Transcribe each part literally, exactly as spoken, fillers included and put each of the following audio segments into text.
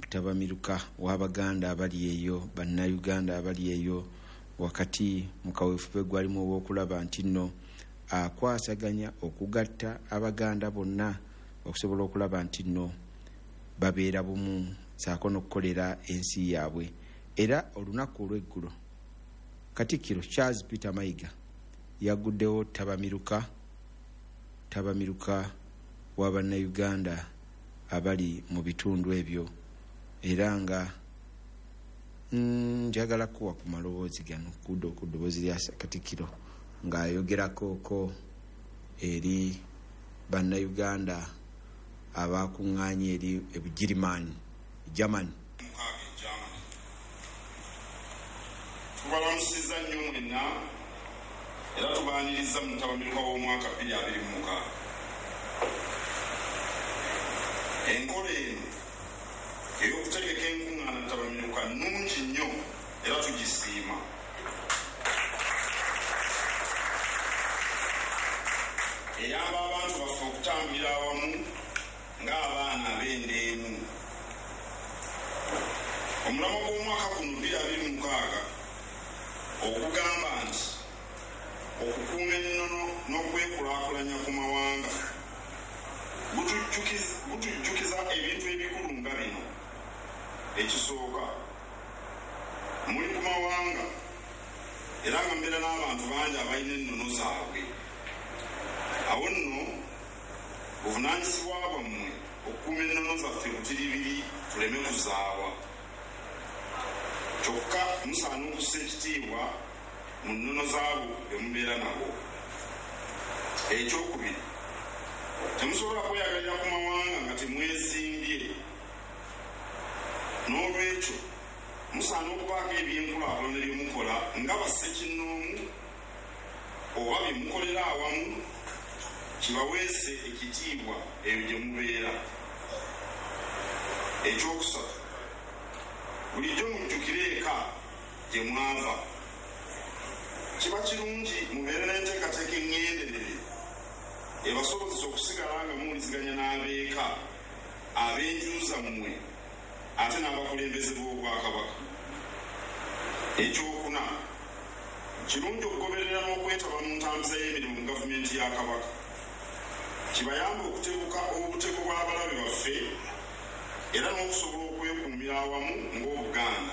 tabamiruka w'Abaganda abali eyo bannayuganda abali eyo wakati mu kaweefube gwalimu obw'okulaba nti nno akwasaganya okugatta Abaganda bonna okusobola okulaba nti nno babeera bumu saako n'okukolera ensi yaabwe. Era olunaku olw'eggulo Katikkiro Charles Peter Mayiga yaguddewo tabamiruka tabamiruka w'Abannayuganda abali mu bitundu ebyo era nga njagala mm, kuwa ku maloboozi gano kuddo ku ddoboozi lya Katikkiro ng'ayogerako eri Bannayuganda abakuŋŋaanye eri Ebugirimaani Germany. Tubalamusiza nnyo mwenna era tubaaniriza mu tabamiruka w'omwaka bbiri abiri mu mukaaga. Enkola eno ey'okutegeka enkuŋŋaana tabamiruka nnungi nnyo era tugisiima. Eyamba abantu baffe okutambulira awamu ng'abaana ab'enda emu. Omulamwa gw'omwaka guno bbiri abiri mu mukaaga okugamba nti okukuuma ennono n'okwekulaakulanya ku mawanga butujjukiza ebintu ebikulu nga bino. Ekisooka, muli ku mawanga era nga mbeera n'abantu bangi abalina ennono zaabwe. Awo nno buvunaanyizibwa bwammwe okukuuma ennono zaffe butiribiri tuleme kuzaawa. Kyokka musaana okussa ekitiibwa mu nnono zaabo be mubeera nabo. Ekyokubiri, temusobola kweyagalira ku mawanga nga temwezimbye. N'olwekyo musaana okubaako ebyenkulaakulana bye mukola nga bassekinnoomu oba bye mukolera awamu kibaweese ekitiibwa eyo gye mubeera. Ekyokusatu, bulijjo mujjukire eka gye mwava. Kiba kirungi mubeere n'enteekateeka eŋŋenderere ebasobozesa okusigala nga muwuliziganya n'abeeka ab'enju zammwe ate n'abakulembeze b'Obwakabaka. Ekyokuna, kirungi okugoberera n'okwetaba mu ntambuza y'emirimu mu gavumenti ya Kabaka. Kibayamba okutebuka obutego bw'abalabe baffe era n'okusobola okwekuumira awamu ng'Obuganda.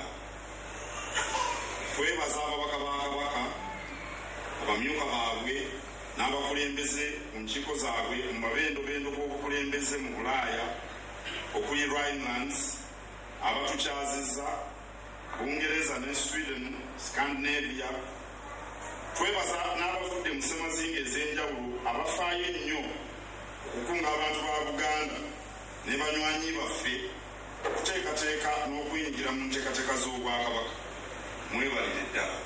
Twebaza ababaka ba Kabaka, abamyuka baabwe n'abakulembeze mu nkiiko zaabwe mu mabendobendo g'obukulembeze mu Bulaaya okuli Rhinelands, abatukyazizza Bungereza ne Sweden, Scandinavia. Twebaza n'abavudde mu ssemazinga ez'enjawulo abafaayo ennyo okukunga abantu ba Buganda ne banywanyi baffe okuteekateeka n'okuyingira mu nteekateeka z'Obwakabaka. Mwebalire ddala.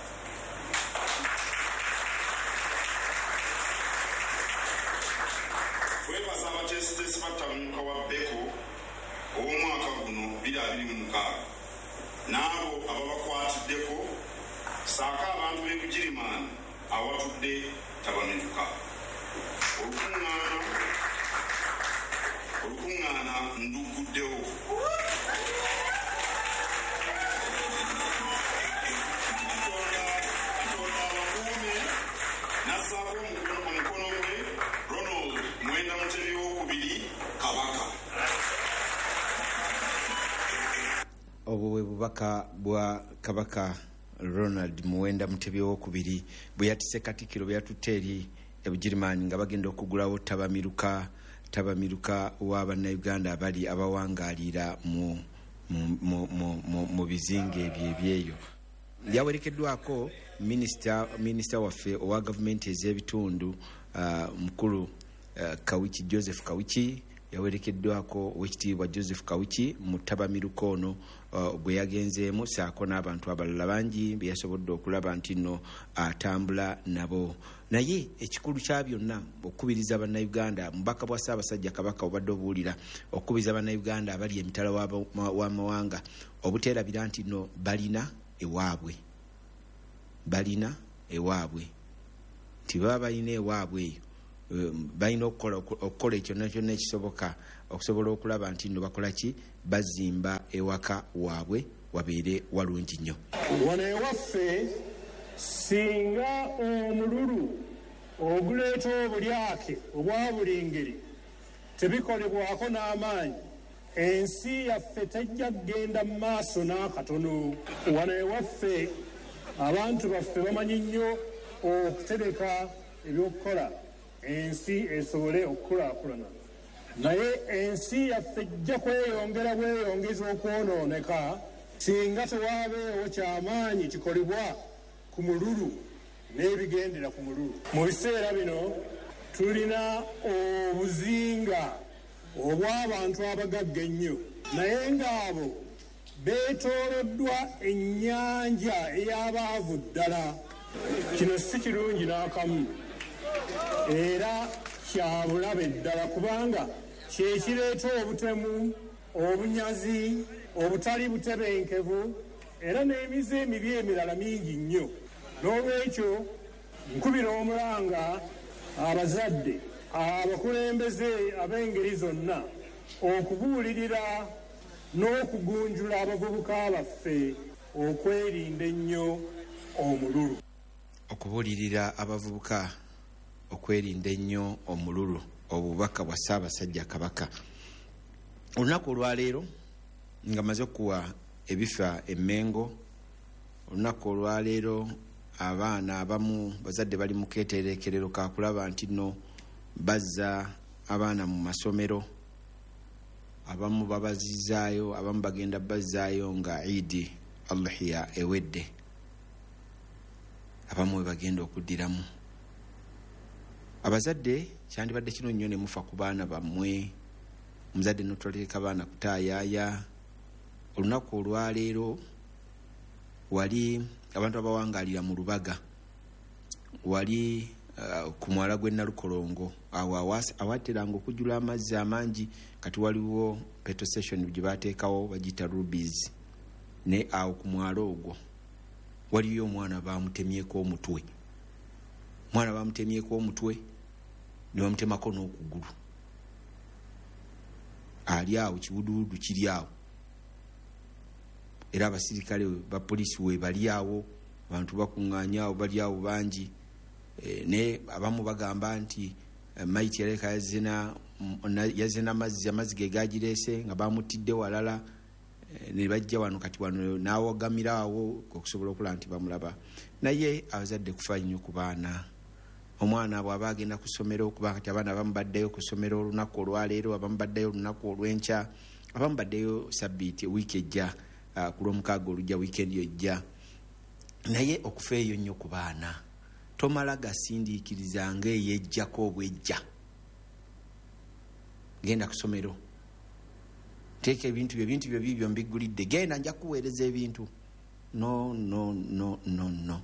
Twebaza abateesiteesi ba tabamiruka wa Beko ow'omwaka guno bbiri abiri mu mukaaga n'abo ababakwatiddeko saako abantu b'e Bugirimaani awatudde tabamiruka. Olukuŋŋaana olukuŋŋaana nduguddewo. Katonda abakuume n'assaako omukono gwe Ronald Muwenda Mutebi owookubiri Kabaka. Obwo bwe bubaka bwa Kabaka Ronald Muwenda Mutebi owookubiri bwe yatise Katikkiro bwe yatutte eri Ebugirimaani nga bagenda okugulawo tabamiruka tabamiruka w'Abannayuganda abali abawangaalira mu mu mu mu bizinga ebyo ebyeyo. Yawerekeddwako minisita minisita waffe owa gavumenti ez'ebitundu uh, mukulu uh, Kawiki Joseph Kawiki. Yawerekeddwako owekitiibwa Joseph Kawiki mu tabamiruka ono uh, bwe yagenzeemu saako n'abantu abalala bangi bye yasobodde okulaba nti nno atambula nabo. Naye ekikulu kya byonna okukubiriza Bannayuganda, mubaka bwa Ssaabasajja Kabaka obadde obuwulira, okukubiriza Bannayuganda abali emitala w'amawanga obuteerabira nti nno balina ewaabwe balina ewaabwe nti baba balina ewaabwe eyo balina okukola ekyo kyonna ekisoboka okusobola okulaba nti nno bakola ki bazimba ewaka waabwe wabeere walungi nnyo. Wano ewaffe singa omululu oguleeta obulyake obwa buli ngeri tebikolebwako n'amaanyi, ensi yaffe tejja kgenda mu maaso n'akatono. Wano ewaffe abantu baffe bamanyi nnyo okutereka ebyokukola ensi esobole okukulaakulana, naye ensi yaffe ejja kweyongera bweyongeza okwonooneka singa tewaabeewo kyamaanyi kikolebwa ku mululu n'ebigendera ku mululu. Mu biseera bino tulina obuzinga obw'abantu abagagga ennyo, naye ng'abo beetooloddwa ennyanja ey'abaavu ddala. Kino si kirungi n'akamu era kya bulabe ddala, kubanga kye kireeta obutemu, obunyazi, obutali butebenkevu era n'emize emibi emirala mingi nnyo. N'olwekyo nkubira omulanga abazadde, abakulembeze ab'engeri zonna okubuulirira n'okugunjula abavubuka baffe okwerinda ennyo omululu. Okubuulirira abavubuka okwerinda ennyo omululu, obubaka bwa Ssaabasajja Kabaka. Olunaku olwaleero nga maze okuwa ebifa emmengo, olunaku olwaleero abaana abamu bazadde bali mu keetereekerero ka kulaba nti nno bazza abaana mu masomero, abamu babazizaayo, abamu bagenda bazzaayo nga Eid al-Adha ewedde, abamu we bagenda okuddiramu. Abazadde kyandibadde kino nnyo ne mufa ku baana bammwe, omuzadde n'otoleka baana kutaayaaya. Olunaku olwaleero wali abantu abawangaalira mu Lubaga, wali uh, ku mwala gw'e Nalukolongo awo awateranga okujjula amazzi amangi, kati waliwo petrol station gye baateekawo bagiyita Rubies, ne awo ku mwalo ogwo waliyo omwana baamutemyeko omutwe, omwana baamutemyeko omutwe ne bamutemako n'okugulu, ali awo kiwuduwudu kiri awo, era abasirikale ba poliisi we bali awo, abantu bakuŋŋaanya awo bali awo bangi. E, ne abamu bagamba nti e, maiti yaleka yazina yazina amazzi amazzi ge gagireese nga bamutidde walala, e, ne bajja wano kati wano n'awagamira awo okusobola okulaba nti bamulaba. Naye abazadde kufa nnyo ku baana. Omwana bw'aba agenda ku ssomero, kuba kati abaana abamu baddayo ku ssomero olunaku olwaleero, abamu baddayo olunaku olw'enkya, abamu baddayo sabbiiti wiiki ejja, uh, ku lwomukaaga olujja wiikendi ejja. Naye okufa eyo nnyo ku baana tomala gasindiikiriza ng'eyejjako obwejja. Genda ku ssomero, teeka ebintu byo ebintu byo bibyo mbigulidde, genda nja kuweereza ebintu. No, no, no, no, no.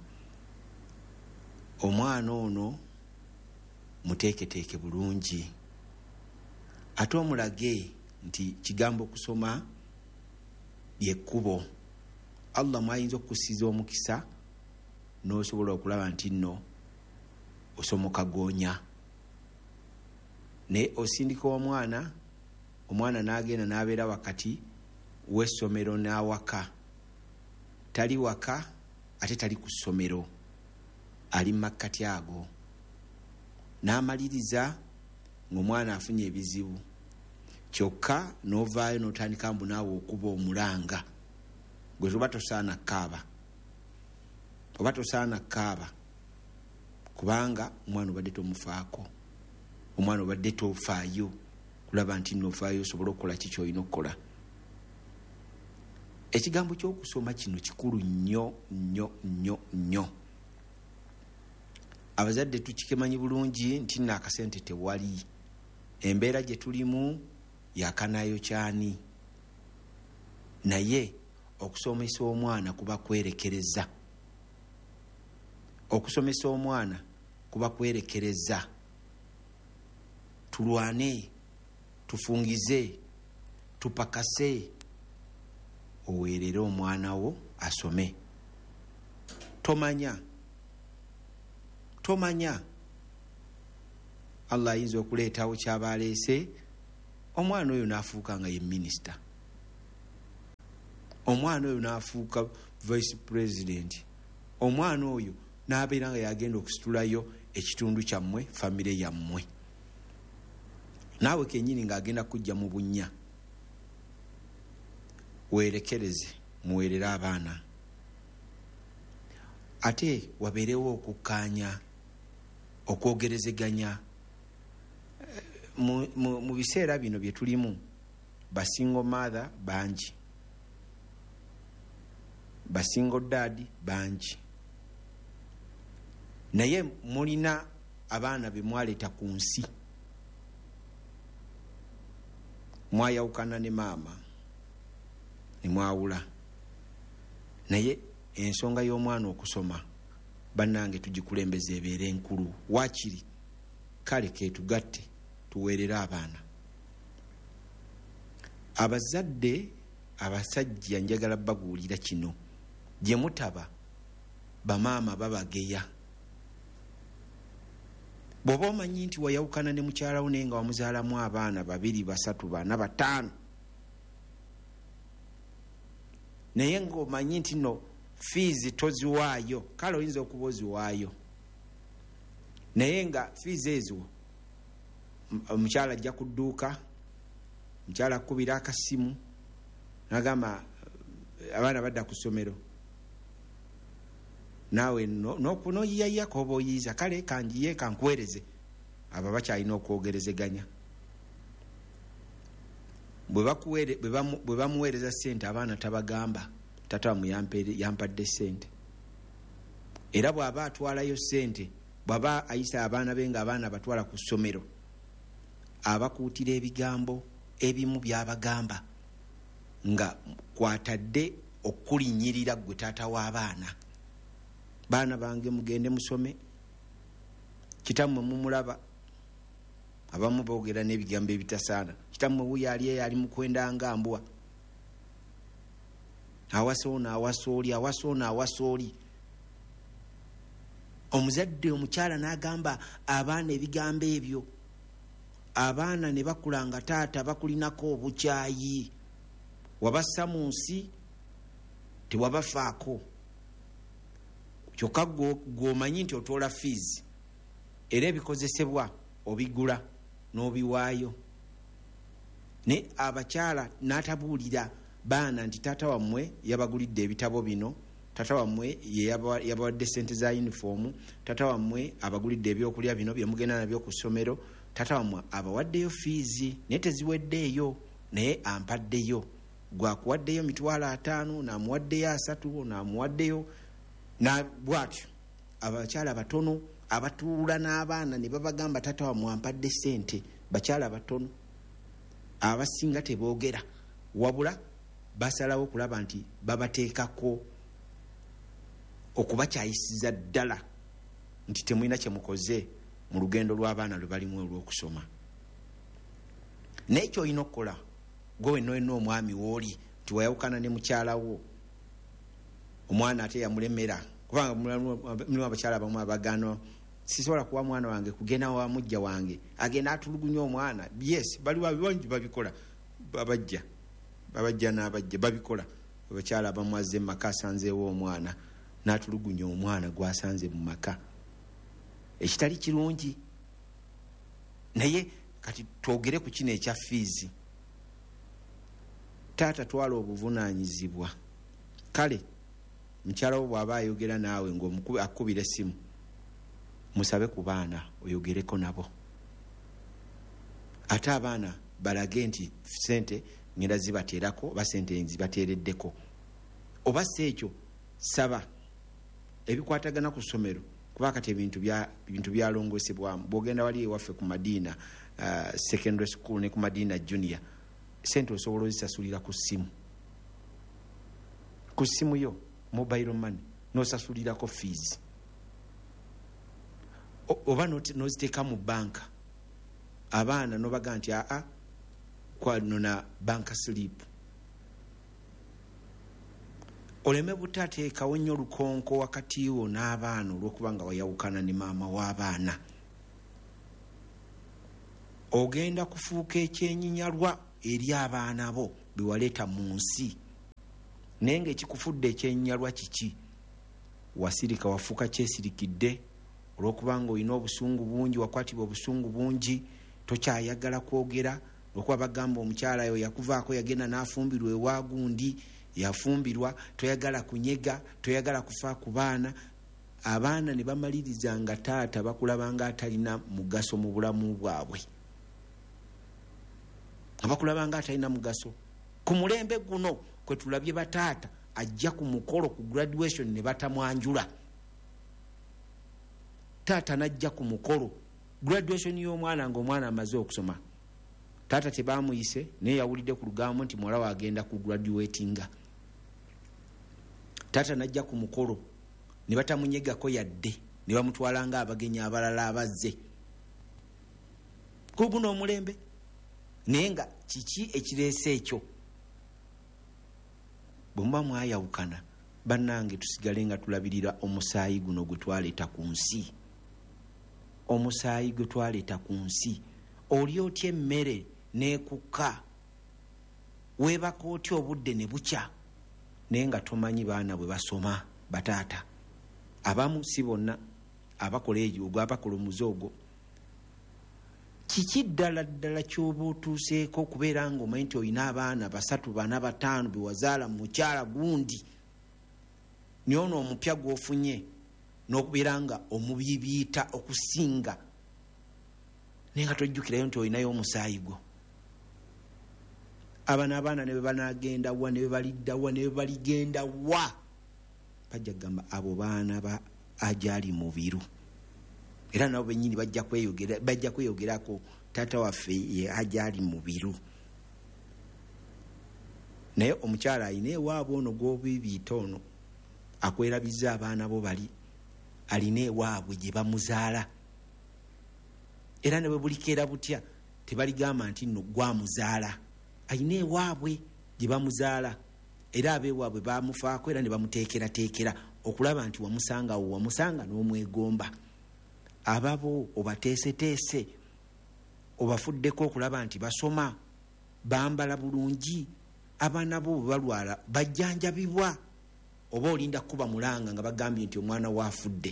Omwana ono muteeketeeke bulungi, ate omulage nti kigambo okusoma lyekkubo. Allah mwayinza okukusiiza omukisa n'osobola okulaba nti nno osomoka goonya. Ne osindika omwana, omwana n'agenda n'abeera wakati w'essomero n'awaka. Tali waka ate tali ku ssomero, ali makkati ago. N'amaliriza ng'omwana afunye ebizibu, kyokka n'ovaayo n'otandika mbu naawe okuba omulanga. Gwe oba tosaana kaaba, oba tosaana kaaba, kubanga omwana obadde tomufaako, omwana obadde tofaayo kulaba nti nofaayo osobola okukola ki ky'olina okukola. Ekigambo ky'okusoma kino kikulu nnyo nnyo nnyo nnyo. Abazadde tukimanyi bulungi nti n'akasente tewali, embeera gye tulimu yakanayo kyani, naye okusomesa omwana kuba kwerekereza, okusomesa omwana kuba kwerekereza. Tulwane, tufungize, tupakase, oweerere omwana wo asome. Tomanya tomanya Allah ayinza okuleetawo kyabaleese, omwana oyo n'afuuka nga ye minisita, omwana oyo n'afuuka vice president, omwana oyo n'abeera nga yagenda okusitulayo ekitundu kyammwe, famire yammwe, naawe kenyini ng'agenda kujja mu bunnya. Weerekereze, muweerere abaana, ate wabeerewo okukkaanya, okwogerezeganya. Mu, mu, mu biseera bino bye tulimu, basingo mother bangi, basingo daddy bangi, naye mulina abaana be mwaleeta ku nsi, mwayawukana ne maama ne mwawula, naye ensonga y'omwana okusoma bannange tugikulembeza ebeera enkulu. Waakiri kale ketugatte tuweerere abaana. Abazadde abasajja njagala babuulira kino, gye mutaba bamaama babageya. Bw'oba omanyi nti wayawukana ne mukyalawo naye nga wamuzaalamu abaana babiri, basatu, bana, bataano, naye ng'omanyi nti no fees toziwaayo, kale oyinza okuba oziwaayo, naye nga fees ezo omukyala ajja ku dduuka, omukyala akubira akasimu n'agamba abaana badda ku ssomero, naawe n'oyiyayako oba oyiyiza, kale kanjiye kankuweereze. Abo bakyalina okwogerezeganya. Bwe bamuweereza ssente abaana tabagamba tata wamu yampadde ssente, era bw'aba atwalayo ssente, bw'aba ayisa abaana be nga abaana batwala ku ssomero, abakuutira ebigambo ebimu by'abagamba nga kwatadde okulinyirira gwe taata w'abaana. Baana bange mugende musome, kitammwe mumulaba, abamu boogera n'ebigambo ebitasaana, kitammwe wuyo ali eyo ali mu kwenda nga mbwa, awasoona awasooli, awasoona awasooli. Omuzadde omukyala n'agamba abaana ebigambo ebyo, abaana ne bakula nga taata bakulinako obukyayi, wabassa mu nsi tewabafaako, kyokka gw'omanyi nti otoola fees era ebikozesebwa obigula n'obiwaayo. Ne abakyala n'atabuulira baana nti taata wammwe yabagulidde ebitabo bino, taata wammwe yabawadde ssente za uniform, taata wammwe abagulidde ebyokulya bino bye mugenda nabyo ku ssomero, taata wammwe abawaddeyo fees naye teziweddeeyo, naye ampaddeyo. Gwakuwaddeyo mitwalo ataano, n'amuwaddeyo asatu, n'amuwaddeyo na bwatyo. Abakyala batono abatuula n'abaana ne babagamba taata wammwe ampadde ssente, bakyala batono abasinga teboogera, wabula basalawo okulaba nti babateekako okubakyayisiza ddala nti temulina kye mukoze mu lugendo lw'abaana lwe balimu olw'okusoma. N'ekyo olina okukola gwe wenna omwami w'oli nti wayawukana ne mukyalawo, omwana ate yamulemera, kubanga mulimu abakyala abamu abagano sisobola kuwa mwana wange kugenda wa mujja wange agenda atulugunya omwana. Yes, bali bangi babikola, babajja babajja n'abajja babikola. Abakyala abamwaze mu maka asanzeewo omwana n'atulugunya omwana gwasanze mu maka, ekitali kirungi. Naye kati twogere ku kino ekya fees. Taata twala obuvunaanyizibwa. Kale mukyala wo bw'aba ayogera naawe ng'akubira essimu, musabe ku baana oyogereko nabo, ate abaana balage nti ssente ngenda zibateerako oba ssente zibateereddeko, oba si ekyo saba ebikwatagana ku ssomero, kuba kati ebintu byalongoosebwamu. Bw'ogenda wali ewaffe ku Madiina uh, secondary school ne ku Madiina junior, ssente osobola ozisasulira ku ssimu, ku ssimu yo mobile money, n'osasulirako fees, oba n'oziteeka mu banka. Abaana n'obaga nti aa kwanona banka slip, oleme butateekawo nnyo olukonko wakati wo n'abaana olw'okuba nga wayawukana ne maama w'abaana. ogenda kufuuka ekyenyinyalwa eri abaana bo bewaleeta mu nsi. Naye ng'ekikufudde ekyenyinyalwa kiki? Wasirika, wafuuka kyesirikidde olw'okubanga olina obusungu bungi, wakwatibwa obusungu bungi, tokyayagala kwogera olw'okuba bagamba omukyala yo yakuvaako yagenda n'afumbirwa ewa gundi, yafumbirwa, toyagala kunyega, toyagala kufa ku baana. Abaana ne bamaliriza nga taata bakulabanga atalina mugaso mu bulamu bwabwe, abakulabanga atalina mugaso. Ku mulembe guno kwe tulabye bataata ajja ku mukolo ku graduation ne batamwanjula. Taata najja ku mukolo graduation y'omwana ng'omwana amaze okusoma, taata tebamuyise naye yawulidde ku lugambo nti muwala we agenda ku graduatinga. Taata najja ku mukolo ne batamunyegako yadde, ne bamutwala nga abagenyi abalala abazze ku guno omulembe. Naye nga kiki ekireese ekyo? Bwe muba mwayawukana bannange, tusigale nga tulabirira omusaayi guno gwe twaleeta ku nsi. Omusaayi gwe twaleeta ku nsi. Oli otya emmere n'ekukka, weebaka otya obudde ne bukya, naye nga tomanyi baana bwe basoma. Bataata abamu, si bonna, abakola egyo ogwo abakola omuzoogo. Kiki ddala ddala ky'oba otuuseeko okubeera ng'omanyi nti olina abaana basatu bana bataano be wazaala mu mukyala gundi, naye ono omupya gw'ofunye n'okubeera nga omubiibiita okusinga, naye nga tojjukirayo nti olinayo omusaayi gwo. Abana abaana ne be banaagenda wa, ne be balidda wa, ne be baligenda wa, bajja kugamba abo baana ba ajali mu biru. Era nabo bennyini bajja kweyogera, bajja kweyogerako taata waffe ye ajali mu biru. Naye omukyala alina ewaabwe ono gw'obiibiita ono akwerabiza abaana bo bali, alina ewaabwe gye bamuzaala. Era ne bwe bulikeera butya tebaligamba nti nno gwamuzaala, alina ewaabwe gye bamuzaala. Era abeewaabwe bamufaako era ne bamuteekerateekera okulaba nti wamusangawo, wamusanga n'omwegomba. Ababo obateeseteese, obafuddeko okulaba nti basoma, bambala bulungi, abaana bo bwe balwala bajjanjabibwa. Oba olinda kuba mulanga nga bagambye nti omwana waafudde,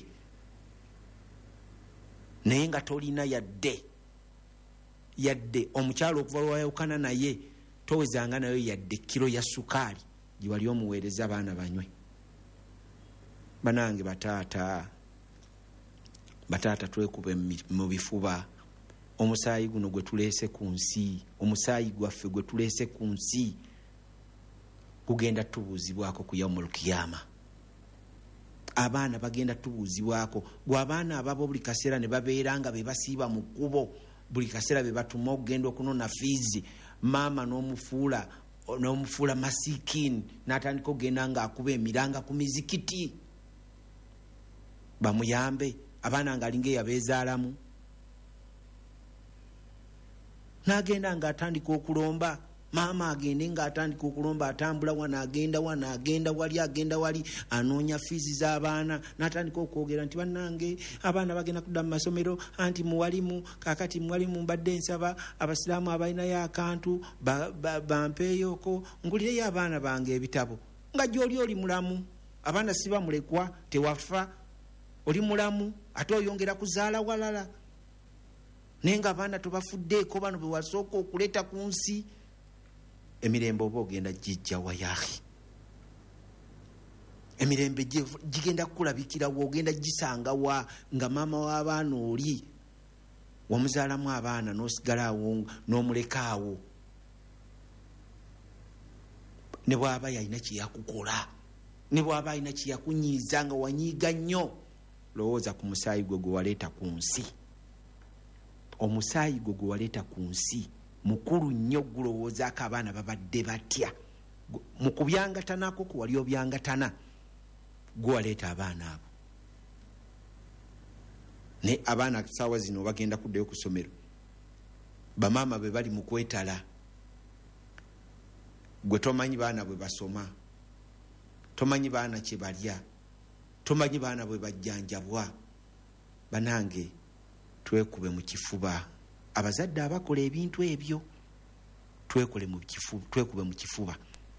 naye nga tolina yadde yadde omukyalo okuva lwayawukana naye towezanga nayo yadde kiro ya sukaali gye wali omuweereza abaana banywe. Banange bataata, bataata twekube mu bifuba. Omusaayi guno gwe tuleese ku nsi, omusaayi gwaffe gwe tuleese ku nsi kugenda tubuuzibwako ku yaumul kiyama. Abaana bagenda tubuuzibwako. Gwe abaana ababo buli kaseera ne babeera nga be basiiba mu kkubo, buli kaseera be batuma okugenda okunona fiizi, maama n'omufuula n'omufuula masikiini n'atandika okugenda ng'akuba emiranga ku mizikiti bamuyambe. Abaana ng'alinga eyabeezaalamu n'agenda ng'atandika okulomba, maama agende ng'atandika okulomba, atambula wano agenda wano agenda wali agenda wali, anoonya fiizi z'abaana, n'atandika okwogera nti bannange abaana bagenda kudda mu masomero, anti muwalimu kaakati muwalimu mbadde nsaba abasiraamu abalinayo akantu bampeeyoko ngulireyo abaana bange ebitabo. Nga gy'oli oli mulamu, abaana si bamulekwa, tewafa, oli mulamu ate oyongera kuzaala walala. Naye nga abaana tobafuddeeko bano be wasooka okuleeta ku nsi. Emirembe oba ogenda gijja wa yaahi, emirembe gigenda kukulabikira wa, ogenda gisanga wa nga maama w'abaana oli wamuzaalamu abaana n'osigala awo n'omulekaawo. Ne bw'aba yalina kye yakukola, ne bw'aba alina kye yakunyiiza nga wanyiiga nnyo, lowooza ku musaayi gwe gwe waleeta ku nsi. Omusaayi gwe gwe waleeta ku nsi mukulu nnyo, gulowoozaako abaana babadde batya. Mu kubyangatanako ku wali obyangatana, gwe waleeta abaana abo. Ne abaana saawa zino bagenda kuddayo ku ssomero, bamaama be bali mu kwetala. Gwe tomanyi baana bwe basoma, tomanyi baana kye balya, tomanyi baana bwe bajjanjabwa. Banange twekube mu kifuba, abazadde abakola ebintu ebyo twekole mu kifuba, twekube mu kifuba.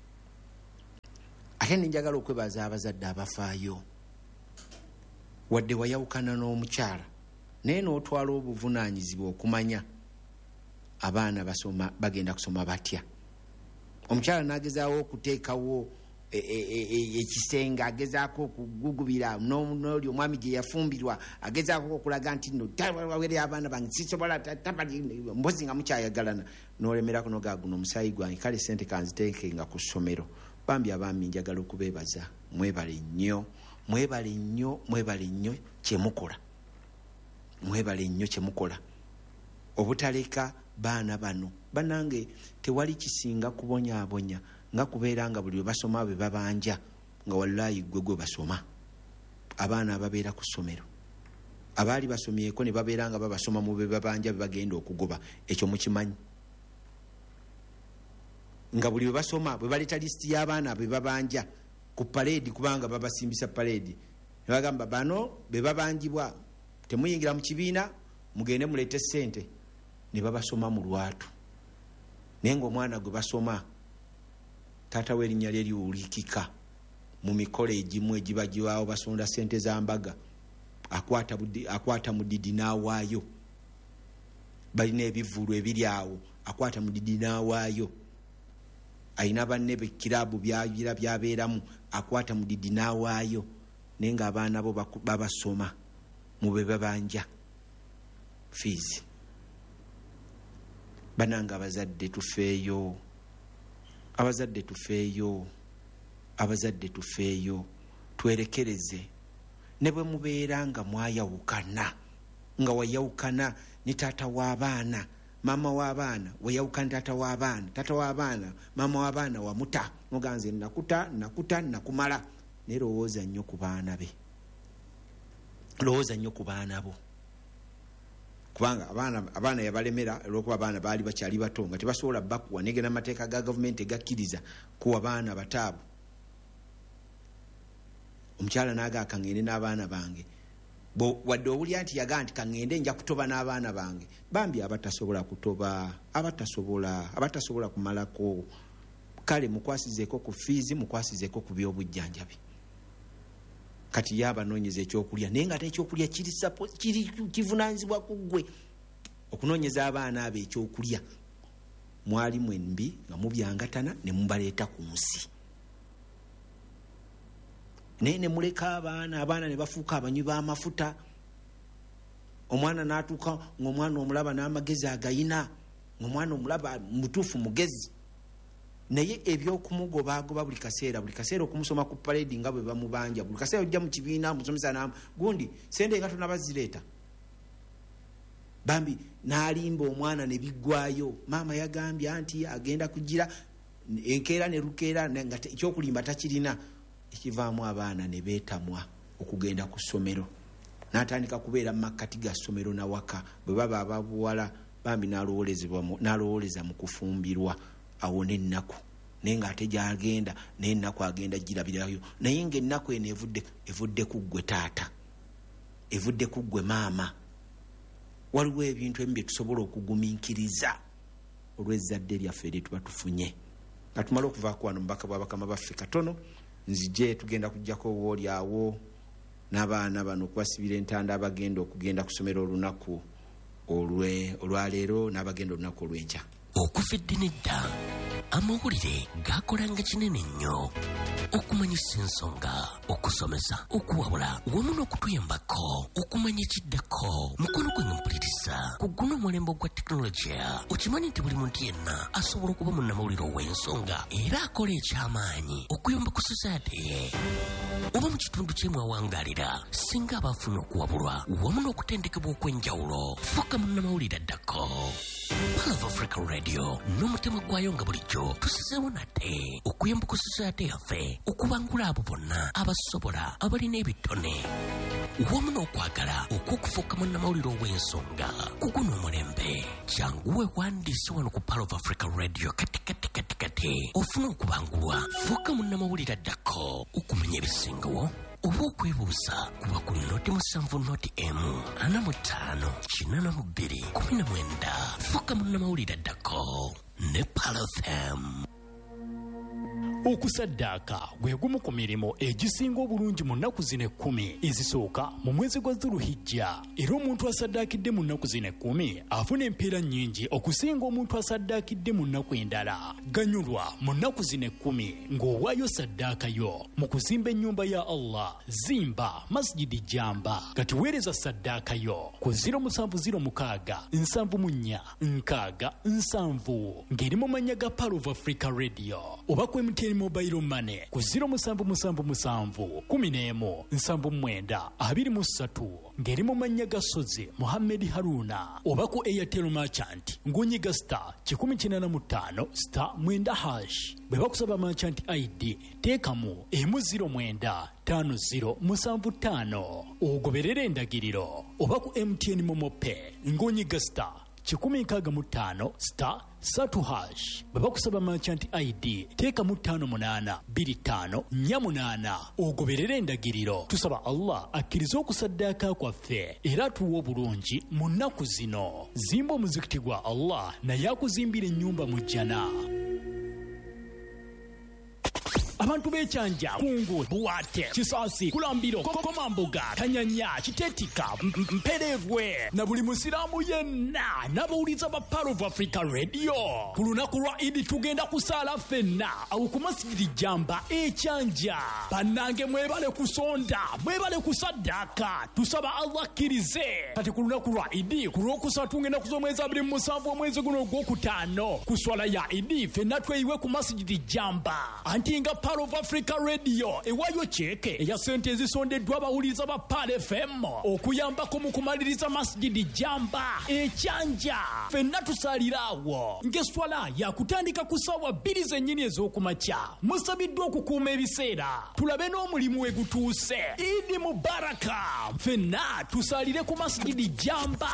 Ate njagala okwebaza abazadde abafaayo. Wadde wayawukana n'omukyala naye n'otwala obuvunaanyizibwa okumanya abaana basoma bagenda kusoma batya. Omukyala n'agezaawo okuteekawo ekisenge, agezaako okugugubira n'oli omwami gye yafumbirwa, agezaako okulaga nti no tawawerera abaana bange sisobola mbozi nga mukyayagalana, n'olemerako n'ogaaguno omusaayi gwange, kale sente kanziteekenga ku ssomero. Bambi abaami njagala okubeebaza, mwebale nnyo, mwebale nnyo, mwebale nnyo kyemukola, mwebale nnyo kyemukola obutaleka baana bano. Banange tewali kisinga kubonyaabonya nga kubeera nga buli basoma be babanja nga wallahi gwe gwe basoma. Abaana ababeera ku ssomero abaali basomyeko ne babeera nga babasoma mu be babanja be bagenda okugoba, ekyo mukimanyi. Nga buli basoma bwe baleeta lisiti y'abaana be babanja ku parade, kubanga babasimbisa parade, ne bagamba bano be babanjibwa, temuyingira mu kibiina, mugende muleete ssente, ne babasoma mu lwatu. Naye ng'omwana gwe basoma taata w'erinnya lye liwulikika mu mikolo egimu egibagibwawo, basonda ssente za mbaga, akwata budi, akwata mudidi n'awaayo. Balina ebivulu ebiri awo, akwata mudidi n'awaayo. Ayina banne be kiraabu byabira byabeeramu, akwata mudidi n'awaayo. Naye ng'abaana bo babasoma mu be babanja fees. Bananga abazadde tufeeyo, abazadde tufeeyo, abazadde tufeeyo, twerekereze. Ne bwe mubeera nga mwayawukana, nga wayawukana ne taata w'abaana, mama w'abaana, wayawukana taata w'abaana, taata w'abaana, mama w'abaana wamuta, muganze nakuta nakuta nakumala. Ne lowooza nnyo ku baana be, lowooza nnyo ku baana bo, kubanga abaana abaana yabalemera olw'okuba abaana baali bakyali bato nga tebasobola bakuwa, negena amateeka ga gavumenti egakkiriza kuwa baana bataabu. Omukyala n'aga kangende n'abaana bange, wadde owulya nti yagaa nti kangende nja kutoba n'abaana bange. Bambi abatasobola kutoba, abatasobola abatasobola kumalako, kale mukwasizeeko ku fiizi, mukwasizeeko ku by'obujjanjabi. Kati yabanoonyeza ekyokulya, naye nga ekyokulya kiri kiri kivunaanyizibwa ku ggwe okunoonyeza abaana abo ekyokulya. Mwali mwembi nga mubyangatana ne mubaleeta ku nsi, naye ne muleka abaana abaana ne bafuuka abanywi b'amafuta. Omwana n'atuuka ng'omwana omulaba n'amagezi agayina, ng'omwana omulaba mutuufu mugezi, naye eby'okumugobaagoba buli kaseera buli kaseera okumusoma ku parade nga bwe bamubanja, buli kaseera ojja mu kibiina musomesa na gundi sente nga tonabazireeta. Bambi n'alimba omwana ne biggwayo. Maama yagambye anti agenda kugira enkeera ne lukeera nga ekyokulimba takirina. Ekivaamu abaana ne beetamwa okugenda ku ssomero, n'atandika kubeera mu makkati ga ssomero nawaka. Bwe baba ababuwala bambi n'alowooleza mu kufumbirwa awone ennaku, naye ng'ate gy'agenda naye ennaku agenda girabirayo. Naye ng'ennaku eno evudde evudde ku ggwe taata, evudde ku ggwe maama. Waliwo ebintu ebimu bye tusobola okugumiikiriza olw'ezzadde lyaffe lye tuba tufunye. Nga tumala okuvaako wano mubaka bwa bakama baffe katono, nzije tugenda kujjako wooli awo n'abaana bano okubasibira entanda abagenda okugenda kusomera olunaku olwaleero n'abagenda olunaku olw'enkya. Okufidde nedda amawulire gakolanga kinene nnyo okumanyisa ensonga, okusomesa, okuwabula wamu n'okutuyambako okumanya ekiddako. Mukono gwe mpuliriza ku guno omulembe gwa tekinologiya. Okimanyi nti buli muntu yenna asobola okuba munnamawulire ow'ensonga era akola eky'amaanyi okuyamba ku society ye. Oba mu kitundu ky'emwe awangaalira singa abafuna okuwabulwa wamu n'okutendekebwa okw'enjawulo, fuuka munnamawulire addako. Pal of Africa Radio n'omutima gwayo nga bulijjo tusizeewo nate okuyamba ku society yaffe, okubangula abo bonna abasobola abalina ebitone. wamu n'okwagala okw'okufuuka munnamawulire ow'ensonga kuguno omulembe janguwe wandiise wano ku Power of Africa Radio kati kati kati kati ofuna okubangulwa fuuka munnamawulire addako okumanya ebisingawo oba okwebuuza kuba ku noti musanvu noti emu ana mu ttaano kinana mu bbiri kumi na mwenda fuuka munnamawulire addako ne Power F M. Okusaddaaka gwe gumu ku mirimu egisinga obulungi mu nnaku zino ekkumi ezisooka mu mwezi gwa Dhuluhijja, era omuntu asaddaakidde mu nnaku zino ekkumi afuna empeera nnyingi okusinga omuntu asaddaakidde mu nnaku endala. Ganyulwa mu nnaku zino ekkumi ng'owaayo saddaakayo mu kuzimba ennyumba ya Allah. Zimba Masjidi Jamba kati weereza saddaakayo ku ziro musanvu ziro mukaaga nsanvu mu nnya nkaaga nsanvu ng'eri mu mannya ga Power of Africa Radio oba ku M T N Mobile Money ku ziro musanvu musanvu musanvu kumi n'emu nsanvu mwenda abiri mu ssatu ng'eri mu mannya ga Sozi Mohammed Haruna oba ku Airtel Merchant ng'onyiga star kikumi kinana mu ttaano star mwenda hash. Bwe bakusaba Merchant I D teekamu emu ziro mwenda ttaano ziro musanvu ttaano ogoberera endagiriro oba ku M T N Momo Pay ng'onyiga star kikumi nkaaga mu ttaano star satu hash. Bwe bakusaba Merchant I D teeka mu ttaano munaana bbiri ttaano nnya munaana ogoberera endagiriro. Tusaba Allah akkirize okusaddaaka kwaffe era atuwa obulungi mu nnaku zino. Zimba omuzikiti gwa Allah naye akuzimbira ennyumba mu jjana. Abantu b'ekyanja kungu buwate Kisaasi Kulambiro Komambuga Kanyanya Kitetika Mperevwe na buli musiraamu yenna n'abawuliza ba Power of Africa Radio ku lunaku lwa Idi tugenda kusaala ffenna awo ku Masjidi Jamba ekyanja. Bannange mwebale kusonda mwebale kusaddaaka tusaba Allah akkirize kati ku lunaku lwa Idi ku lwokusatu ng'ennaku z'omwezi abiri mu musanvu omwezi guno ogwokutaano ku swala ya Idi ffenna tweyiwe ku Masjidi Jamba anti nga Power of Africa Radio ewayo cheke eya sente ezisondeddwa abawuliza ba Power F M okuyambako mu kumaliriza Masjidi Jamba ekyanja. Ffenna tusaliraawo ng'eswala yakutandika ku ssaawa bbiri zennyini ez'okumakya. Musabiddwa okukuuma ebiseera tulabe n'omulimu we gutuuse. Idi Mubaraka. Ffenna tusalire ku Masjidi Jamba.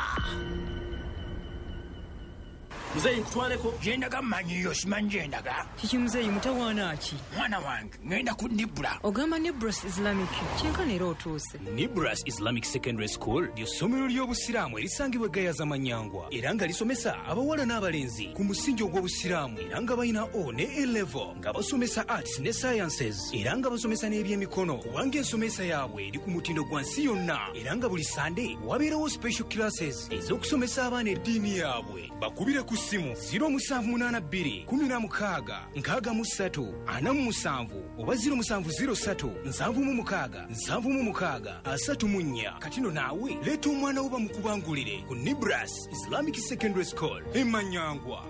Mzee nkutwaleko yendaga manyiyo simanyi yendaga kiki mzee mutawaana ki mwana wange ngenda ku Nibra ogamba Nibras Islamic kyenkana era otuuse. Nibras Islamic Secondary School ly'essomero ly'obusiraamu erisangibwa Gayaza Manyangwa era nga lisomesa abawala n'abalenzi ku musingi ogw'obusiraamu era nga balina O ne A level nga basomesa arts ne sciences era nga basomesa n'ebyemikono kubanga ensomesa yaabwe eri ku mutindo gwa nsi yonna era nga buli Sunday wabeerawo special classes ez'okusomesa abaana eddiini yaabwe. Bakubire ku simu ziro musanvu munaana bbiri kumi na mukaaga nkaaga mu ssatu ana mu musanvu oba ziro musanvu ziro ssatu nsanvu mu mukaaga nsanvu mu mukaaga asatu mu nnya. Katino naawe leeta omwana wo bamukubangulire ku Nibras Islamic Secondary School e Manyangwa.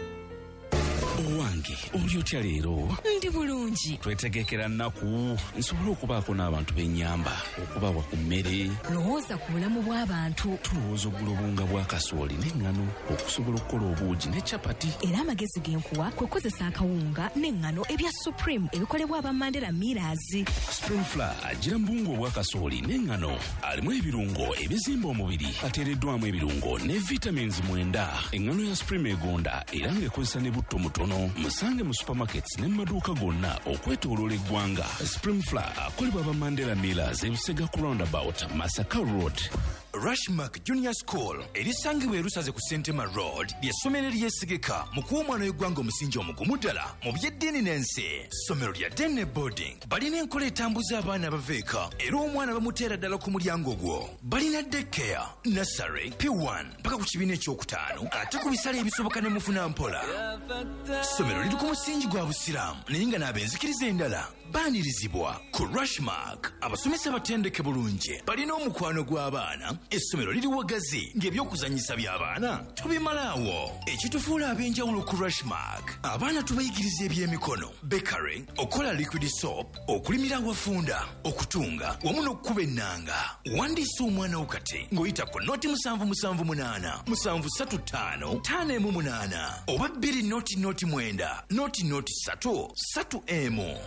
Owange oli otya leero? Ndi bulungi. Twetegekera nnaku nsobola okubaako n'abantu b'ennyamba okubawa ku mmere. Lowooza ku bulamu bw'abantu. Tulowooza oggula obunga bwa kasooli n'eŋŋano okusobola okukola obuugi ne capati. Era amagezi g'enkuwa kwe kukozesa akawunga n'eŋŋano ebya Supreme ebikolebwa aba Mandela Millers. Spring Flour agira mu buwunga obwa kasooli n'eŋŋano alimu ebirungo ebizimba omubiri ateereddwamu ebirungo ne vitamins mwenda. Eŋŋano ya Supreme egonda era ng'ekozesa ne butto mutono. Musange mu supermarkets ne maduuka gonna okwetooloola eggwanga. Spring Flour akolebwa aba Mandela Millers ebisega ku roundabout Masaka Road. Rushmark Junior School erisangibwa erusaze ku Sentema Road ly'essomero eryesigika mu kuwa omwana w'eggwanga omusingi omugumu ddala mu by'eddiini n'ensi. Ssomero lya Dene Boarding balina enkola etambuza abaana abaveeka era omwana bamuteera ddala ku mulyango gwo. Balina daycare, nursery, P one mpaka ku kibiina ekyokutaano ate ku bisale ebisoboka ne mufuna mpola. Ssomero liri ku musingi gwa busiraamu naye nga n'abenzikiriza endala baanirizibwa ku Rushmark. Abasomesa batendeke bulungi balina omukwano gw'abaana. Essomero liri wagazi ng'ebyokuzanyisa by'abaana tubimalaawo. Ekitufuula ab'enjawulo ku Rushmark abaana tubayigiriza ebyemikono, bakery, okola liquid soap, okulimira awafunda, okutunga wamu n'okukuba ennanga. Wandiisa omwana wo kati ng'oyita ku noti musanvu musanvu munaana musanvu ssatu ttaano ttaano emu munaana oba bbiri noti noti mwenda noti noti ssatu ssatu emu oba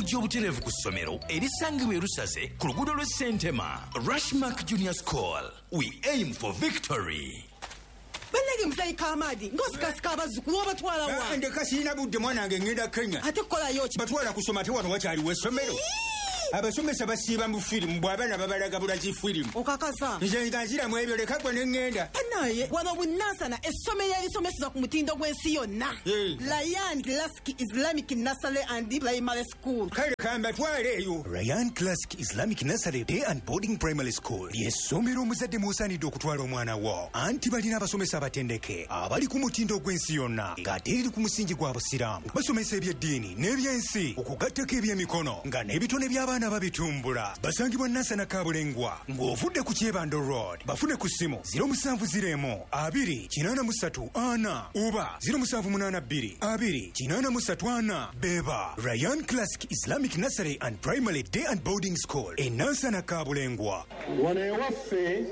okujja obutereevu ku ssomero erisangibwa e Lusaze ku luguudo lw'e Sentema. Rushmark Junior School, we aim for victory. Bannage musayi Kamadi ng'osikasika abazzukulu obatwala wa? Ndeka sirina budde mwana wange ngenda Kenya. Ate kukolayo ki? Batwala kusoma ate wano wakyaliwo essomero. Abasomesa basiiba mu firimu bw'abaana babalaga bulaki firimu. Okakasa. Nze nga nziramu ebyo leka gwe ne ŋŋenda. Naye wano Bunansana essomero erisomeseza ku mutindo gw'ensi yonna. Ryan Classic Islamic Nursery and Primary School. Kale kambatwale eyo. Ryan Classic Islamic Nursery Day and Boarding Primary School ly'essomero omuzadde mw'osaanidde okutwala omwana wo. Anti balina abasomesa abatendeke abali ku mutindo gw'ensi yonna ng'ate eri ku musingi gwa busiraamu. Basomesa eby'eddiini n'ebyensi okugattako eby'emikono nga n'ebitone by'abaana babitumbula. Basangibwa Nansana Kabulengwa ng'ovudde ku Kyebando Road. Bafune ku ssimu ziro musanvu ziro emu abiri kinaana mu ssatu ana oba ziro musanvu munaana bbiri abiri kinaana mu ssatu ana. Beba Ryan Classic Islamic Nursery and Primary Day and Boarding School e Nansana Kabulengwa. Wano ewaffe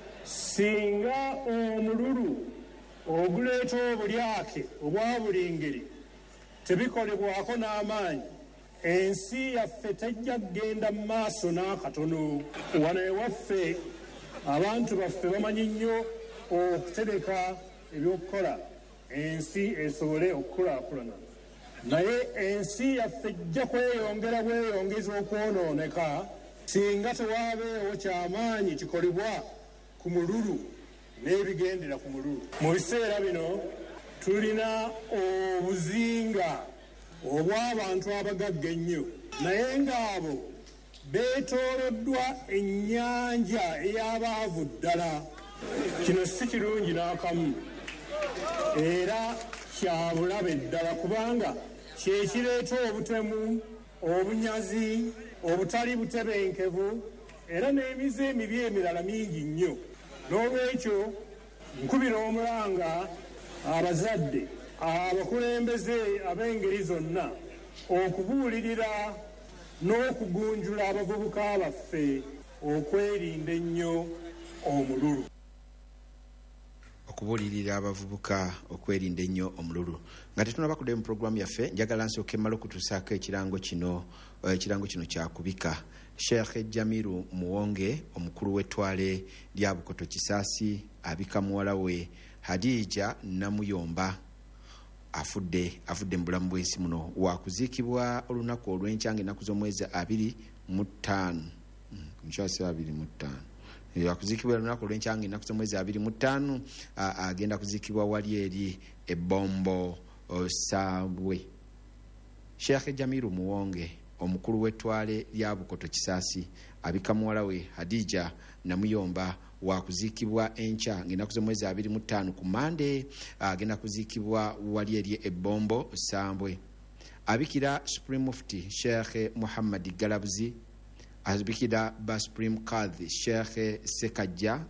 singa omululu oguleeta obulyake obwa buli ngeri tebikolebwako n'amaanyi, ensi yaffe tejja kgenda mu maaso n'akatono. Wano ewaffe abantu baffe bamanyi nnyo okutereka ebyokukola ensi esobole okukulaakulana, naye ensi yaffe ejja kweyongera bweyongeza okwonooneka singa tewaabeewo kyamaanyi kikolebwa ku mululu n'ebigendera ku mululu. Mu biseera bino tulina obuzinga obw'abantu abagagga ennyo, naye ng'abo beetooloddwa ennyanja ey'abaavu ddala. Kino si kirungi n'akamu era kya bulabe ddala, kubanga kye kireeta obutemu, obunyazi, obutali butebenkevu era n'emize emibi emirala mingi nnyo. N'olwekyo nkubira omulanga abazadde, abakulembeze ab'engeri zonna okubuulirira n'okugunjula abavubuka baffe okwerinda ennyo omululu. Okubuulirira abavubuka okwerinda ennyo omululu. Nga tetunaba kuddayo mu puroguramu yaffe, njagala nsooke mmala okutuusaako ekirango kino ekirango kino kyakubika. Sheikh Jamiru Muwonge, omukulu w'ettwale lya Bukoto Kisaasi, abika muwala we Hadija Namuyomba afudde afudde mu bulamu bw'ensi muno. Waakuziikibwa olunaku olw'enkya ng'ennaku z'omwezi abiri mu ttaano nkyasi abiri mu ttaano waakuziikibwa olunaku olw'enkya ng'ennaku z'omwezi abiri mu ttaano agenda kuziikibwa wali eri ebbombo Saabwe. Sheikh Jamiru Muwonge, omukulu w'ettwale lya Bukoto Kisaasi, abika muwala we Hadija Namuyomba waakuziikibwa enkya ng'ennaku z'omwezi abiri mu ttaano ku Mande, agenda kuziikibwa wali eri ebbombo Sambwe. Abikira Supreme Mufti Sheikh Muhammad Galabuzi, abikira ba Supreme Kadhi Sheikh Sekajja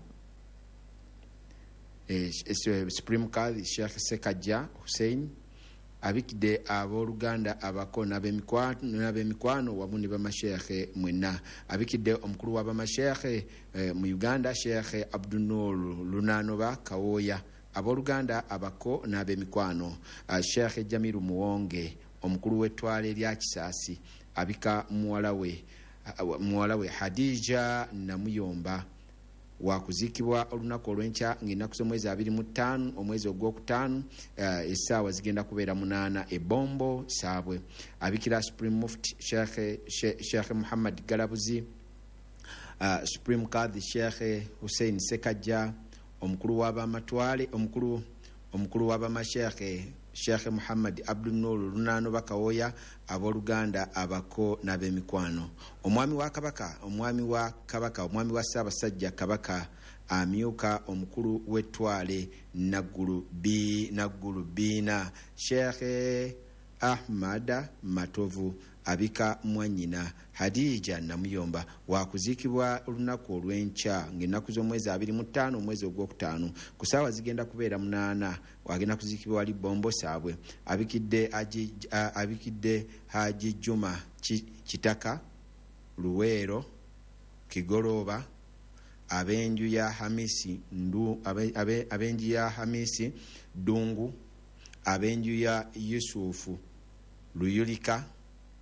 eh, Supreme Kadhi Sheikh Sekajja Hussein, abikidde abooluganda abako n'ab'emikwano wamu ne bamashekhe mwenna. Abikidde omukulu w'abamashekhe eh, mu Uganda Sheikh Abdunur Lunanoba Kawoya, abooluganda abako n'ab'emikwano. uh, Sheikh Jamiru Muwonge, omukulu w'ettwale lya Kisaasi, abika muwala we uh, muwala we Hadija Namuyomba waakuziikibwa olunaku olw'enkya ng'ennaku z'omwezi abiri mu ttaano omwezi ogwokutaano, uh, essaawa zigenda kubeera munaana ebbombo Saabwe. Abikira Supreme Mufti Sheikh Sheikh Muhammad Galabuzi, uh, Supreme Kadhi Sheikh Hussein Sekajja, omukulu w'abamatwale omukulu omukulu w'abamashekhe Sheikh Muhammad Abdunur Lunano Bakawoya, abooluganda abako n'ab'emikwano. Omwami wa Kabaka omwami wa Kabaka omwami wa Ssaabasajja Kabaka amyuka omukulu w'ettwale Naggulu bi Naggulu Biina Sheikh Ahmad Matovu, abika mwannyina Hadija Namuyomba waakuziikibwa olunaku olw'enkya ng'ennaku z'omwezi abiri mu ttaano omwezi ogwokutaano ku ssaawa zigenda kubeera munaana, wagenda kuziikibwa wali Bombo Saabwe. Abikidde aji, uh, abikidde Haji Juma Kitaka Luweero Kigolooba, ab'enju ya Hamisi Ndu abe, ab'enju ya Hamisi Dungu, ab'enju ya Yusufu Luyulika,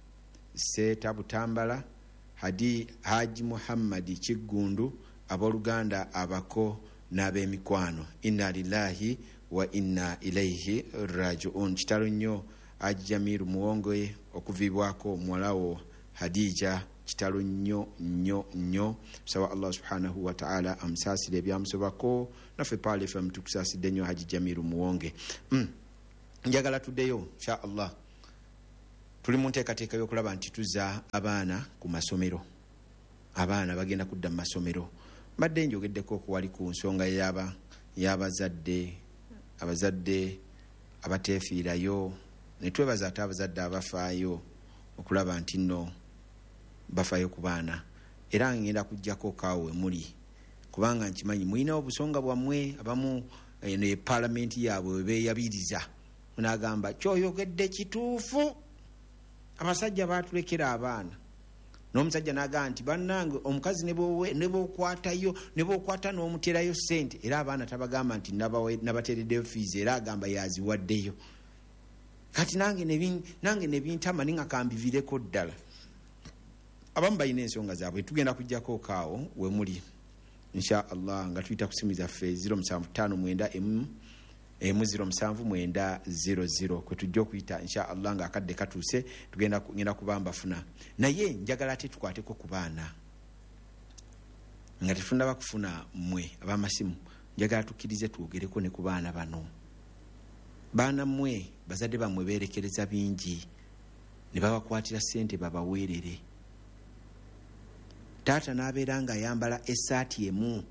Seeta Butambala, Hadi Haji Muhammadi Kigundu, abooluganda abako n'ab'emikwano. Inna lillahi wa inna ilaihi rajiun. Kitalo nnyo Haji Jamiru Muwonge okuvibwako muwalawo Hadija. Kitalo nnyo nnyo nnyo. Sawa Allah subhanahu wa ta'ala amusaasire ebyamusobako, naffe Paul F M tukusaasidde nnyo Haji Jamiru Muwonge. mm. Njagala tuddeyo insha Allah. Tuli mu nteekateeka y'okulaba nti tuzza abaana ku masomero. Abaana bagenda kudda mu masomero. Mbadde njogeddeko okuwali ku nsonga y'aba y'abazadde, abazadde abateefiirayo, ne twebaza ate abazadde abafaayo okulaba nti nno bafaayo ku baana. Era ngenda kujjako kaawe muli, kubanga nkimanyi mulina obusonga bwammwe. Abamu eno ye paalamenti yaabwe we beeyabiriza, munagamba kyoyogedde kituufu, abasajja baatulekera abaana. N'omusajja n'agamba nti bannange omukazi ne bw'okwatayo ne bw'okwata n'omuterayo ssente, era abaana tabagamba nti nabateereddeyo fiizi, era agamba yaziwaddeyo. Kati nange ne bintama ninga kambivireko ddala. Abamu balina ensonga zaabwe. Tugenda kujjako kaawo we muli insha Allah nga tuyita ku simu zaffe zero seven five nine emu emu zero seven nine zero zero kwe tujja okuyita insha Allah nga akadde katuuse tugenda kugenda kubamba funa. Naye njagala ate tukwateko ku baana nga tetunaba kufuna mmwe ab'amasimu. Njagala tukkirize twogereko ne ku baana bano. Baana mmwe bazadde bammwe beerekereza bingi ne babakwatira ssente babaweerere. Taata n'abeera nga ayambala essaati emu,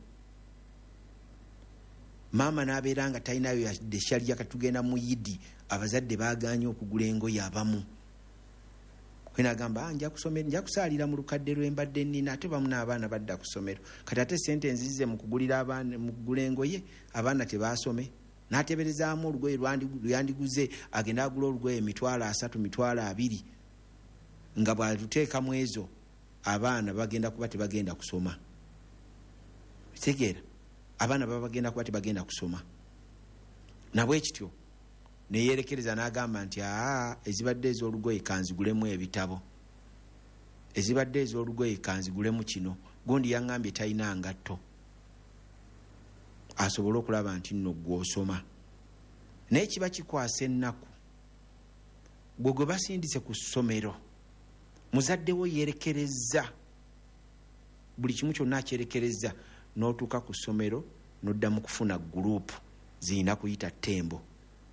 maama n'abeera nga talinayo yadde shalya katugenda mu yidi, abazadde baaganye okugula engoye abamu. Kwe n'agamba nja kusomera, nja kusaalira mu lukadde lw'embadde nnina, ate bamu n'abaana badda ku ssomero. Kati ate ssente nzize mu kugulira abaana mu kugula engoye, abaana tebaasome. N'ateberezaamu olugoye lwandiguze, agenda agula olugoye mitwalo asatu mitwalo abiri, nga bw'aluteeka mu ezo abaana bagenda kuba tebagenda kusoma. Tegeera, abaana baba bagenda kuba tebagenda kusoma. Nabwe kityo neyerekereza n'agamba nti aa ezibadde ez'olugoye kanzigulemu ebitabo, ezibadde ez'olugoye kanzigulemu kino. Gundi yaŋŋambye talina ngatto asobole okulaba nti nno gw'osoma. Naye kiba kikwasa ennaku gwe gwe basindise ku ssomero, muzadde wo yerekereza buli kimu kyonna akyerekereza, n'otuuka ku ssomero n'oddamu kufuna guruupu zirina kuyita tembo,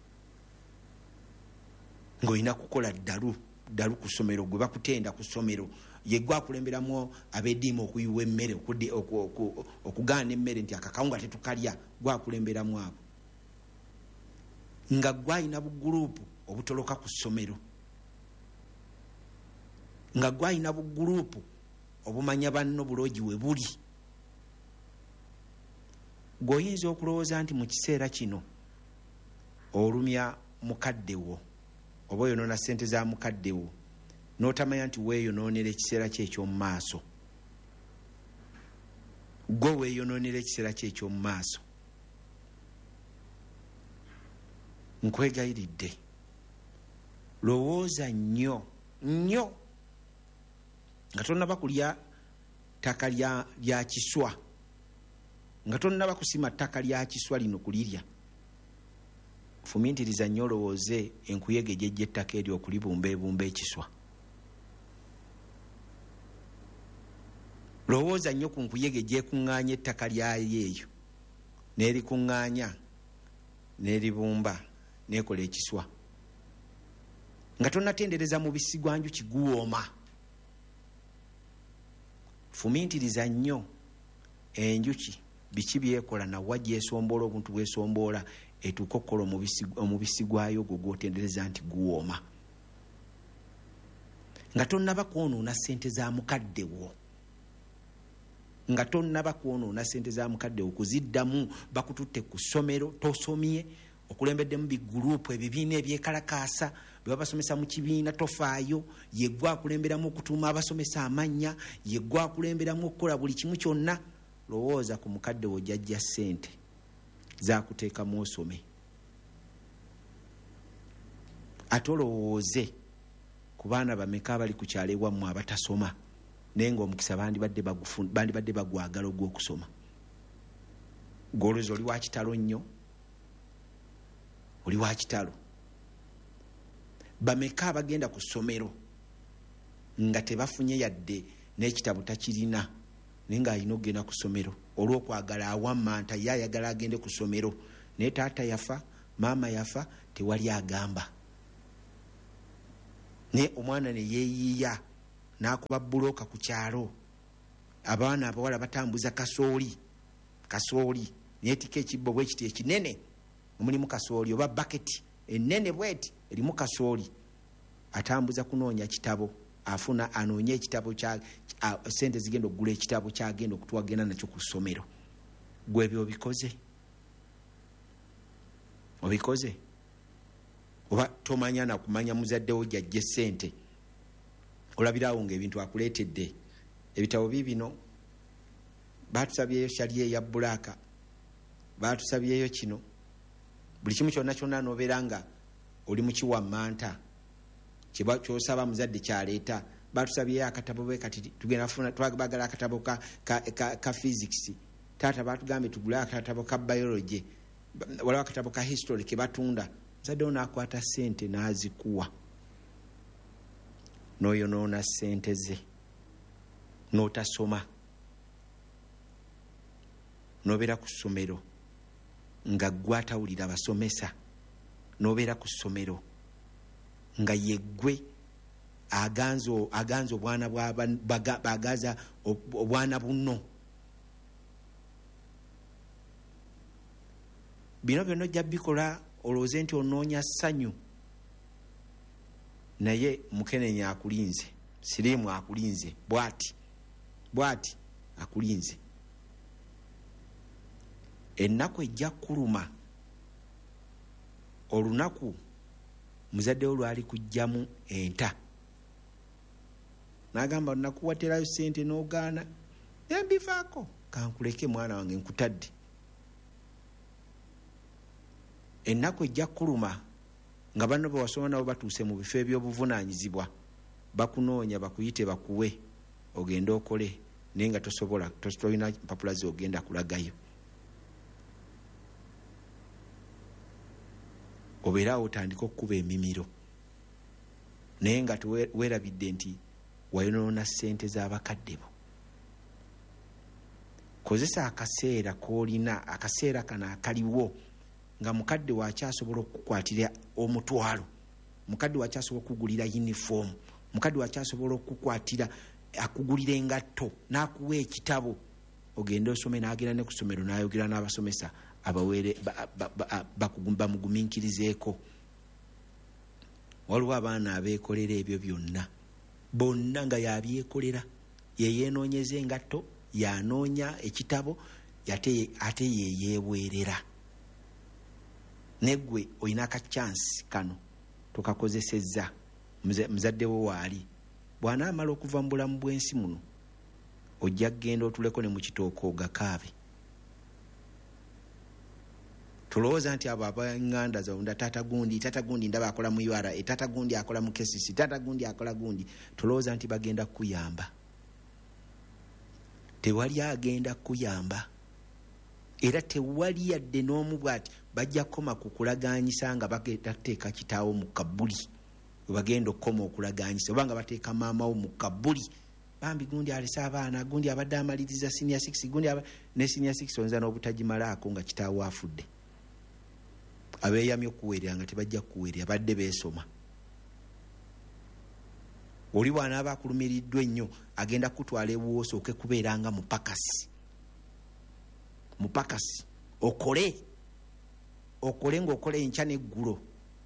ng'olina kukola ddalu ddalu ku ssomero, gwe bakutenda ku ssomero. Ye gwe akulemberamu ab'eddiima okuyiwa emmere, okugaana emmere nti akakawunga tetukalya, gwe akulemberamu abo, nga gwe alina buguruupu obutoloka ku ssomero, nga gwe alina buguruupu obumanya banno buloogi we buli. Gweoyinza okulowooza nti mu kiseera kino olumya mukaddewo oba oyonoona ssente za mukaddewo, n'otamanya nti weeyonoonera ekiseera kye eky'omu maaso. Gwe weeyonoonera ekiseera kye eky'omu maaso. Nkwegayiridde, lowooza nnyo nnyo nga tonnaba kulya ttaka lya kiswa, nga tonnaba kusima ttaka lya kiswa lino kulirya. Fumiintiriza nnyo olowooze enkuyege gyejja ettaka eryo okulibumba ebumba ekiswa. Lowooza nnyo ku nkuyege gyekuŋŋaanya ettaka lyayo eyo n'erikuŋŋaanya n'eribumba n'ekola ekiswa, nga tonnatendereza mubisi gwa njuki guwooma. Fumiintiriza nnyo enjuki biki byekola nawa gyesombola obuntu bwesombola etuuka okukola omubisi gwayo gwo gwotendereza nti guwooma, nga tonnaba kwonoona ssente za mukaddewo, nga tonnaba kwonoona ssente za mukaddewo kuziddamu. Bakututte ku ssomero tosomye, okulembeddemu biguruupu ebibiina ebyekalakaasa bwe babasomesa mu kibiina tofaayo. Ye gwe akulemberamu okutuuma abasomesa amannya, ye gwe akulemberamu okukola buli kimu kyonna. Lowooza ku mukaddewo jjajja ssente zakuteekamu osome, ate olowooze ku baana bameka abali ku kyalo ewammwe abatasoma naye ng'omukisa bandibadde bagufuna bandibadde bagwagala ogw'okusoma gw'olowooza oli wa kitalo nnyo oli wa kitalo bameka abagenda ku ssomero nga tebafunye yadde n'ekitabo takirina naye ng'alina okugenda ku ssomero olw'okwagala awammanta ye ayagala agende ku ssomero naye taata yafa maama yafa tewali agamba naye omwana ne yeeyiiya n'akuba bulooka ku kyalo abaana abawala batambuza kasooli kasooli neyetika ekibbo bwe kiti ekinene omulimu kasooli oba baketi enene bweti erimu kasooli atambuza kunoonya kitabo afuna anoonye ekitabo kya sente zigenda okugula ekitabo kyagenda okutwagenda nakyo ku ssomero gwe ebyo obikoze obikoze oba tomanya nakumanya muzaddewo jjajja sente olabirawo ngaebintu akuleetedde ebitabo bibino batusabyeyo shali eya bulaaka batusabyeyo kino buli kimu kyonna kyonna nobeera nga oli mukiwammanta kyosaba muzadde kyaleeta batusabyeyo akatabo bwe kati tugenda funa twagala akatabo ka, ka, ka, ka physics taata batugambye tugule akatabo ka biology waliwo akatabo ka history ke batunda muzadde ono akwata sente n'azikuwa n'oyonoona sente ze n'otasoma n'obeera ku ssomero nga gwatawulira abasomesa n'obeera ku ssomero nga yeggwe aganzo aganzo obwana bagaza obwana buno bino byonna ojja bikola olowooze nti onoonya ssanyu naye mukenenya akulinze siriimu akulinze bwati bwati akulinze ennaku ejja kuluma olunaku muzaddewo lwali kujjamu enta n'agamba olunaku waterayo sente n'ogaana embivaako kankuleke mwana wange nkutadde ennaku ejja kuluma nga banno bewasoma nabo batuuse mu bifo ebyobuvunaanyizibwa bakunoonya bakuyite bakuwe ogende okole naye nga tosobola tolina mpapula ze ogenda kulagayo obeera otandika okukuba emimiro naye nga teweerabidde nti wayonoona ssente z'abakadde bo kozesa akaseera k'olina akaseera kano akaliwo nga mukadde wakyasobola okukukwatira omutwalo mukadde wakyasobola okugulira uniform mukadde wakyasobola okukwatira akugulira engatto n'akuwa ekitabo ogende osome n'agenda ne ku ssomero n'ayogera n'abasomesa abaweere bamugumiikirizeeko waliwo abaana abeekolera ebyo byonna bonna nga yabyekolera yeyenoonyeza engatto yanoonya ekitabo ate yeyeebwerera neggwe olina akachansi kano tokakozesezza muzaddewo waali bw'anaamala okuva mu bulamu bw'ensi muno ojja kgenda otuleko ne mu kitooka ogakaabe tulowooza nti abo abanganda zawunda tata gundi tata gundi ndaba akola mu U R A tata gundi akola mu K C C tata gundi akola gundi tulowooza nti bagenda kuyamba tewali agenda kuyamba era tewali yadde n'omu bwati bajja kukoma ku kulagaanyisa nga bateeka kitaawo mu kabuli bagenda okukoma okulagaanyisa oba nga bateeka maamawo mu kabuli bambi gundi alese abaana gundi abadde amaliriza senior six gundi ne senior six oyinza n'obutagimalaako nga kitaawo afudde abeeyamye okuweerera nga tebajja kuweerera badde beesoma oli bw'anaaba akulumiriddwa ennyo agenda kutwala ewuwoosa oke kubeeranga mupakasi mupakasi okole okole ng'okole enkya n'eggulo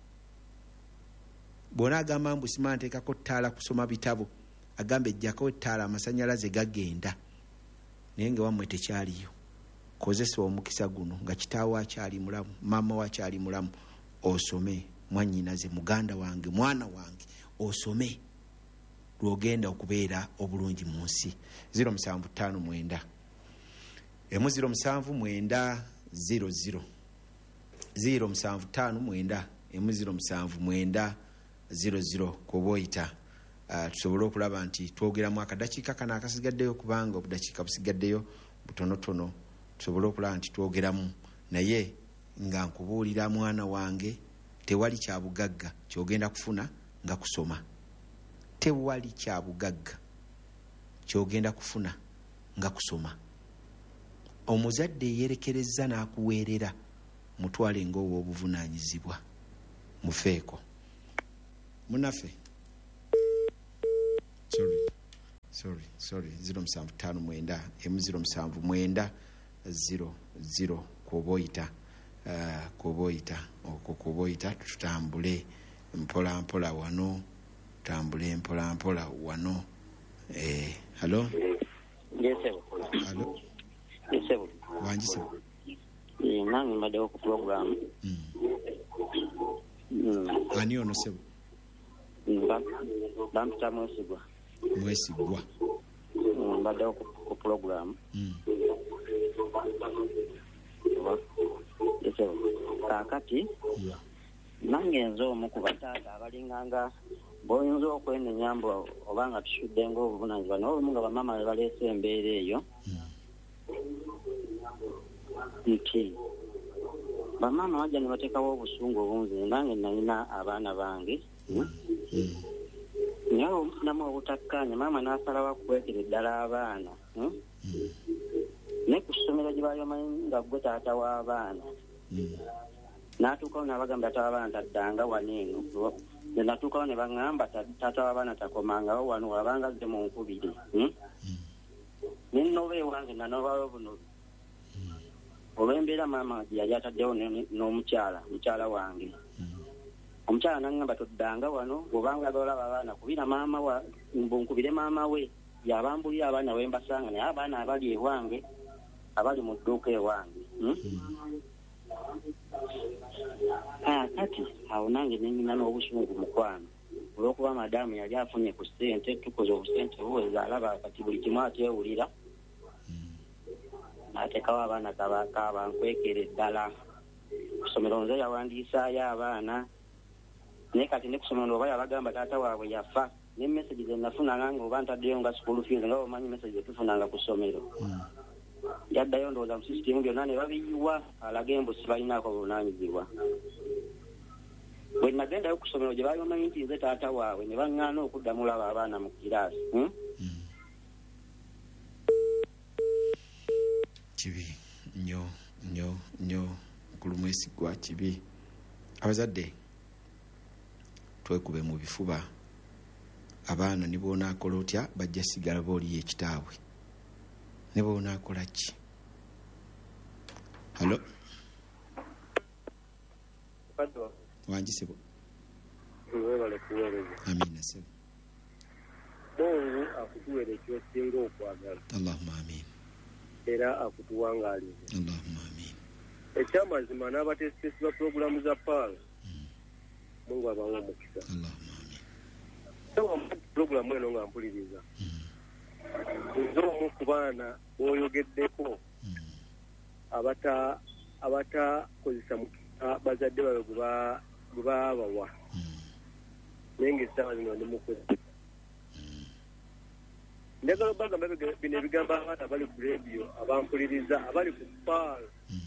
bw'ona agamba mbu sima nteekako ttaala kusoma bitabo agamba ejjako ettaala amasanyalaze gagenda naye nga wammwe tekyaliyo kozesa omukisa guno nga kitaawo akyali mulamu maama we akyali mulamu osome mwannyinaze muganda wange mwana wange osome lwogenda okubeera obulungi mu nsi ziro musanvu ttaano mwenda emu ziro musanvu mwenda ziro ziro ziro musanvu ttaano mwenda emu ziro musanvu mwenda ziro ziro kuba oyita uh, tusobole okulaba nti twogeramu akadakiika kana akasigaddeyo kubanga obudakiika busigaddeyo butonotono tusobole okulaba nti twogeramu naye nga nkubuulira mwana wange tewali kyabugagga kyogenda kufuna nga kusoma tewali kyabugagga kyogenda kufuna nga kusoma omuzadde yerekereza n'akuweerera mutwale ng'ow'obuvunaanyizibwa mufeeko munaffe sorry sorry sorry zero musanvu ttaano mwenda emu zero musanvu mwenda zero zero kuba oyita uh, kuba oyita okwo kuba oyita tutambule mpola mpola wano tutambule mpola mpola wano eh hello yes sir hello yes sir wanji sir eh nangi mbadde ku program mm. mm. ani ono sir Bamta mwesigwa mwesigwa mbadde ku program mm. Yeso kakati yeah. Nange nzo mu kubataata abalinganga boyinza okwenenya mbu obanga tushudde ng'obuvunanyizibwa naye olumu nga bamama be baleese embeera eyo nti bamama wajja ne bateekawo obusungu obungi nange nalina abaana bange naye omufunamu obutakkaanya maama n'asalawo kukwekera eddala abaana naye ku ssomero gye bali omanyi nga gwe taata w'abaana n'atuukawo n'abagamba taata w'abaana taddanga wano eno ne natuukawo ne baŋŋamba taata w'abaana takomangawo wano wabanga azze mu nkubiri ne nnoba ewange nanobawo buno olw'embeera maama yali ataddewo n'omukyala mukyala wange omukyala n'aŋŋamba toddanga wano bw'obanga olaba abaana kubira maama wa mbunkubire maama we yabambulira abaana we mbasanga naye abaana abali ewange abali mu dduuka ewange kati awo nange nengina n'obusungu mukwano olw'okuba madamu yali afunye ku ssente tukoze obusente buweza alaba kati buli kimu akyewulira n'ateekawo abaana kabankwekera eddala kusomero nze yawandiisaayo abaana naye kati ne kusomero oba yabagamba taata waabwe yafa ne message ze nafunanga nga oba ntaddeyo nga school fees nga omanyi message ze tufunanga ku ssomero yaddayo ndowooza mu sisitimu byonna ne babiyiwa alage mbu sibalinaako buvunaanyizibwa bwe nagendayo ku ssomero gye baali bamanyi nti nze taata waabwe ne baŋŋaana okuddamu laba abaana mu kiraasi kibi nnyo nnyo nnyo kulumwesigwa kibi abazadde twekube mu bifuba abaana ne boonaakola otya bajja sigala booliyo ekitaabwe ne boonaakola ki halo wangi sebo webale kuweereza amina sebo Mungu akutuwere ekyosinga okwagala allahumma amin era akutuwangaaliza allahumma amin ekyamazima n'abateesiteesi ba puroguramu za paala Mungu abawa omukisa allahumma amin sawa puroguramu eno nga mpuliriza nze omu ku baana b'oyogeddeko abata abatakozesa bazadde babe gwe baabawa naye ng'essaawa zino ndi mukwezi njagala obagamba bino ebigambo abaana abali ku rediyo abampuliriza abali ku paala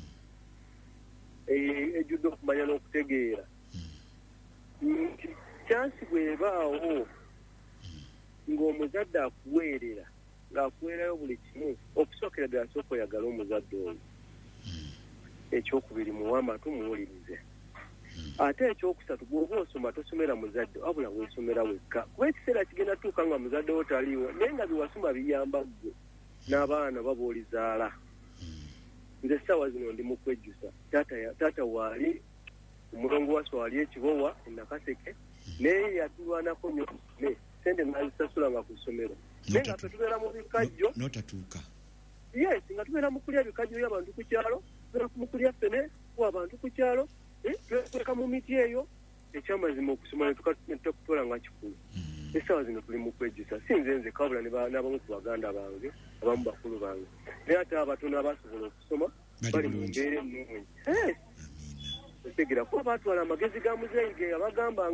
ejjudde okumanya n'okutegeera nti kyansi bw'ebaawo ng'omuzadde akuweerera ng'akuweerayo buli kimu okusookera ddala sooka oyagala omuzadde oyo ekyokubiri muwe amatu muwulirize ate ekyokusatu bw'oba osoma tosomera muzadde wabula weesomera wekka kuba ekiseera kigenda tuuka nga muzadde wo taliiwo naye nga biwasoma biyamba ggwe n'abaana baba olizaala nze essaawa zino ndi mu kwejjusa taata waali omulongo wase waali ekibowa enakaseke naye yatulwanako nnyo ne sente nazisasula nga ku ssomero naye nga tetubeera mu bikajjo notatuuka yes nga tubeera mu kulya bikajjo y'abantu ku kyalo tubeera mu kulya ffene wa abantu ku kyalo tweka mu miti eyo ekyamazima okusoma netukutwala nga kikulu essaawa zino tuli mu kwejjusa si nze nze kabula n'abamu ku baganda bange abamu bakulu bange naye ate abatono abasobola okusoma bali mu mbeera ennungi otegera kuba baatwala amagezi ga muzeeyi ge yabagambanga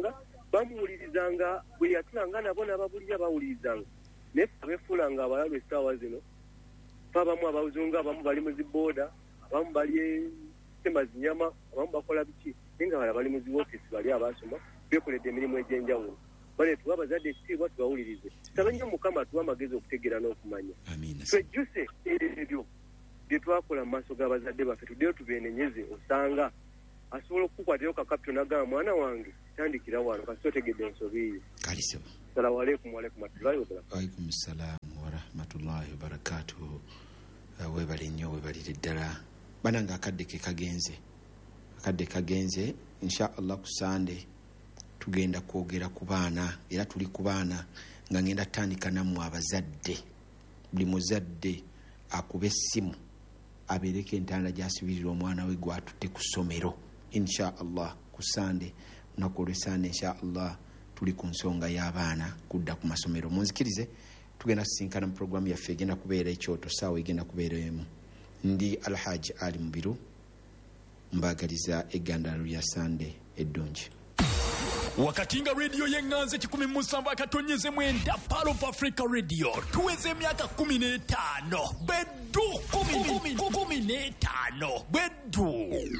bamuwulirizanga bwe yatulanga nabo n'ababulira bawulirizanga naye abefuulanga abalalu essaawa zino abamu abazungu abamu bali mu zibooda abamu bali semazinyama abamu bakola biki naye nga bala bali mu ziwofisi bali abasoma bekoledde emirimu egy'enjawulo bale tuwa abazadde ekitiibwa tubawulirize sabe nnyo mukama tuwa amagezi okutegeera n'okumanya twejjuse ebyo bye twakola mu maaso g'abazadde baffe tuddeyo tubeenenyeze osanga asobola okukukwatirayo kakapito n'agamba mwana wange tandikira wano kasi otegedde ensobi eyo kalisebo salamu alaikum walaikum atullahi waalaikum salaamu warahmatullahi wabarakatuhu webale nnyo webalire ddala bananga akadde ke kagenze akadde kagenze insha allah ku sande tugenda kwogera ku baana era tuli ku baana nga ngenda tandika nammwe abazadde buli muzadde akuba essimu abeereko entanda gyasubirira omwana we gwatutte ku ssomero insha allah ku sande lunaku olwesande insha allah tuli ku nsonga y'abaana kudda ku masomero munzikirize tugenda kusinkana mu programu yaffe egenda kubeera ekyoto saawa egenda kubeera emu ndi alhaji ali mubiru mbagaliza eggandalo lya sande eddungi wakati nga rediyo y'eŋŋanze kikumi mu nsanvu akatonyeze mwenda Pearl of Africa Radio tuweze emyaka kumi n'etaano beddu kumi n'etaano beddu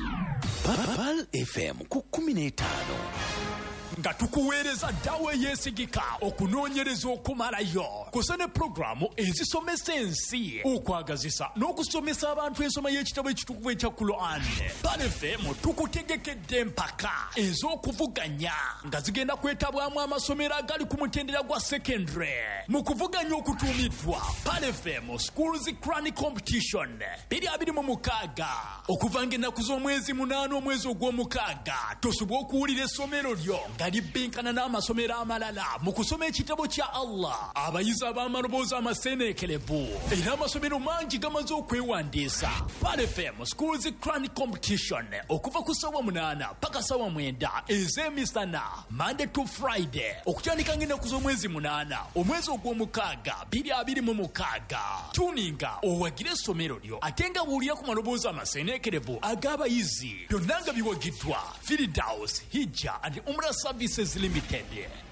Pearl F M ku kumi n'etaano nga tukuweereza ddawo eyeesigika okunoonyereza okumalayo kusa ne pulogulaamu ezisomesa ensi okwagazisa n'okusomesa abantu ensoma y'ekitabo ekitukuvu ekya Quran. Pearl F M tukutegekedde empaka ez'okuvuganya nga zigenda kwetabwamu amasomero agali ku mutendera gwa secondary mu kuvuganya okutuumiddwa Pearl F M Schools Crown Competition biri abiri mu mukaaga okuva ng'ennaku z'omwezi munaana omwezi ogw'omukaaga tosobwa okuwulira essomero lyo nga libbinkana n'amasomero amalala mu kusoma ekitabo kya Allah. Abayizi ab'amaloboozi amaseeneekerevu era amasomero mangi gamaze okwewandiisa. Pearl F M Schools Crown Competition okuva ku ssaawa munaana paka ssaawa mwenda ez'emisana Monday to Friday okutandika ng'ennaku z'omwezi munaana omwezi ogw'omukaaga biri abiri mu mukaaga. Tuninga owagire essomero lyo ate nga buulira ku maloboozi amaseeneekerevu ag'abayizi byonna nga biwagiddwa Firdaus Hijja and Umrah Services Limited.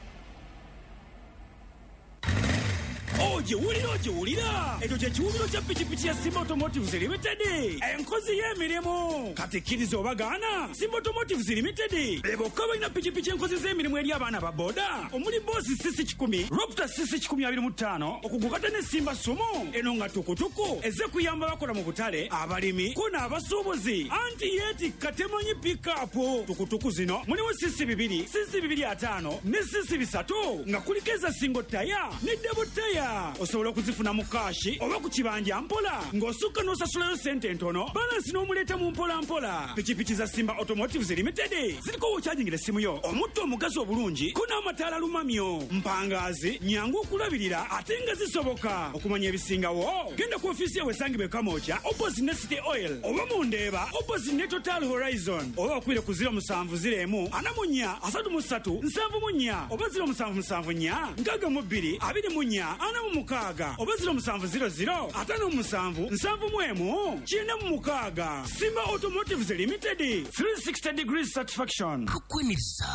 Oje wulira oje wulira ekyo kye kiwumiro kya pikipiki ya Simba Automotives Limited enkozi y'emirimu kati kkiriza obagaana Simba Automotives Limited bebokka balina pikipiki enkozi z'emirimu eri abaana ba boda omuli boosi sisi kikumi Ropta sisi kikumi abiri mu ttaano okugukata ne Simba Sumo eno nga tukutuku eze kuyamba bakola mu butale abalimi ko n'abasuubuzi anti yeeti katemanyi pikapu tukutuku zino mulimu sisi bibiri sisi bibiri ataano ne sisi bisatu nga kuliko eza singo taya ne debo taya osobola okuzifuna mu kaashi oba ku kibanja mpola ng'osukka n'osasulayo sente entono balansi n'omuleeta mu mpola mpola. Pikipiki za Simba Automotives Limited ziriko wokyajingira essimu yo omutto omugazi obulungi ko n'amataala lumamyo mpangaazi nyangu okulabirira ate nga zisoboka. Okumanya ebisingawo genda ku ofiisi yawe esangibwa Kamooja opposite ne City Oil oba mu Ndeeba opposite ne Total Horizon oba bakwire ku ziro musanvu ziro emu ana mu nnya asatu mu ssatu nsanvu mu nnya oba ziro musanvu musanvu nnya nkaaga mu bbiri abiri mu nnya ana mu mukaaga oba ziro musanvu ziro ziro ataano mu musanvu nsanvu mu emu kyenda mu mukaaga. Simba Automotives Limited three sixty degrees satisfaction. Kukwiniriza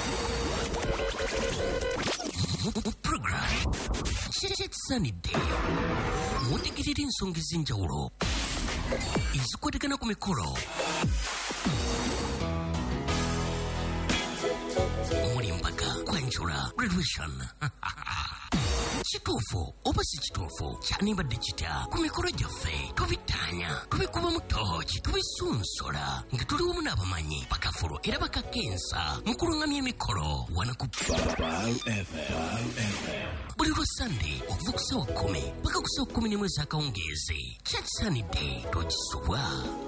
mu program kyekisanidde mutegerera ensonga ez'enjawulo ezikwatagana ku mikolo omuli empaka kwanjula graduation kituufu oba si kituufu kyanibadde kitya ku mikolo gyaffe tubitaanya tubikuba mu tooki tubisunsola nga tuliwamu n'abamanyi bakafulu era bakakensa mu kulungamya emikolo wano ku Pearl F M buli lwa sande okuva ku ssaawa kkumi paka ku ssaawa kkumi n'emu ez'akawungeezi kyakisaanidde tokisubwa.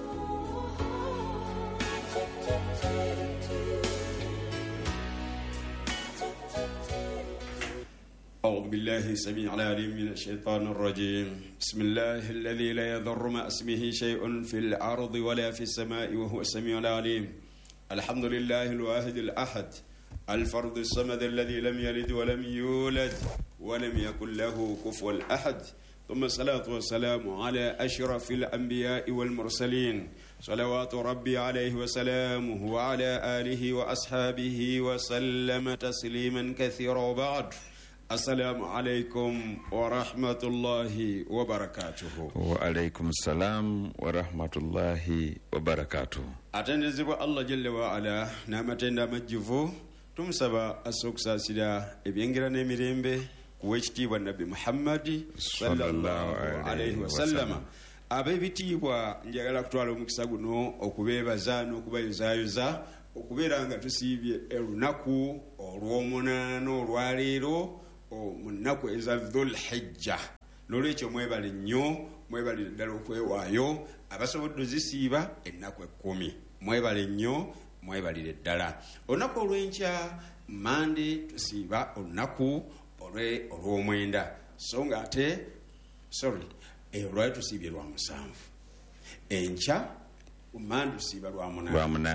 أعوذ بالله السميع العليم من الشيطان الرجيم بسم الله الذي لا يضر مع اسمه شيء في الأرض ولا في السماء وهو السميع العليم الحمد لله الواحد الأحد الفرد الصمد الذي لم يلد ولم يولد ولم يكن له كفوا أحد ثم الصلاة والسلام على أشرف الأنبياء والمرسلين صلوات ربي عليه وسلامه وعلى آله وأصحابه وسلم تسليما كثيرا وبعد السلام عليكم ورحمة الله وبركاته. وعليكم السلام ورحمة الله وبركاته. أتنزل الله جل وعلا نعمتنا مجفو تمسبا السوكسا سيدا إبينجرا نميريمبي kuwekitiibwa nabbi muhammadi sallallahu alaihi wasallam. Ab'ebitiibwa njagala kutwala omukisa guno okubeebaza n'okubayozaayoza okubeera nga tusiibye olunaku olw'omunaana olwaleero mu nnaku eza dhulhijja. N'olwekyo mwebale nnyo, mwebalire ddala okwewaayo abasobodde ozisiiba ennaku ekkumi. Mwebale nnyo, mwebalire ddala. Olunaku olw'enkya mande tusiiba olunaku olw'omwenda, so nga ate sorry olwali tusiibye lwa musanvu, enkya mande tusiiba lwa munana.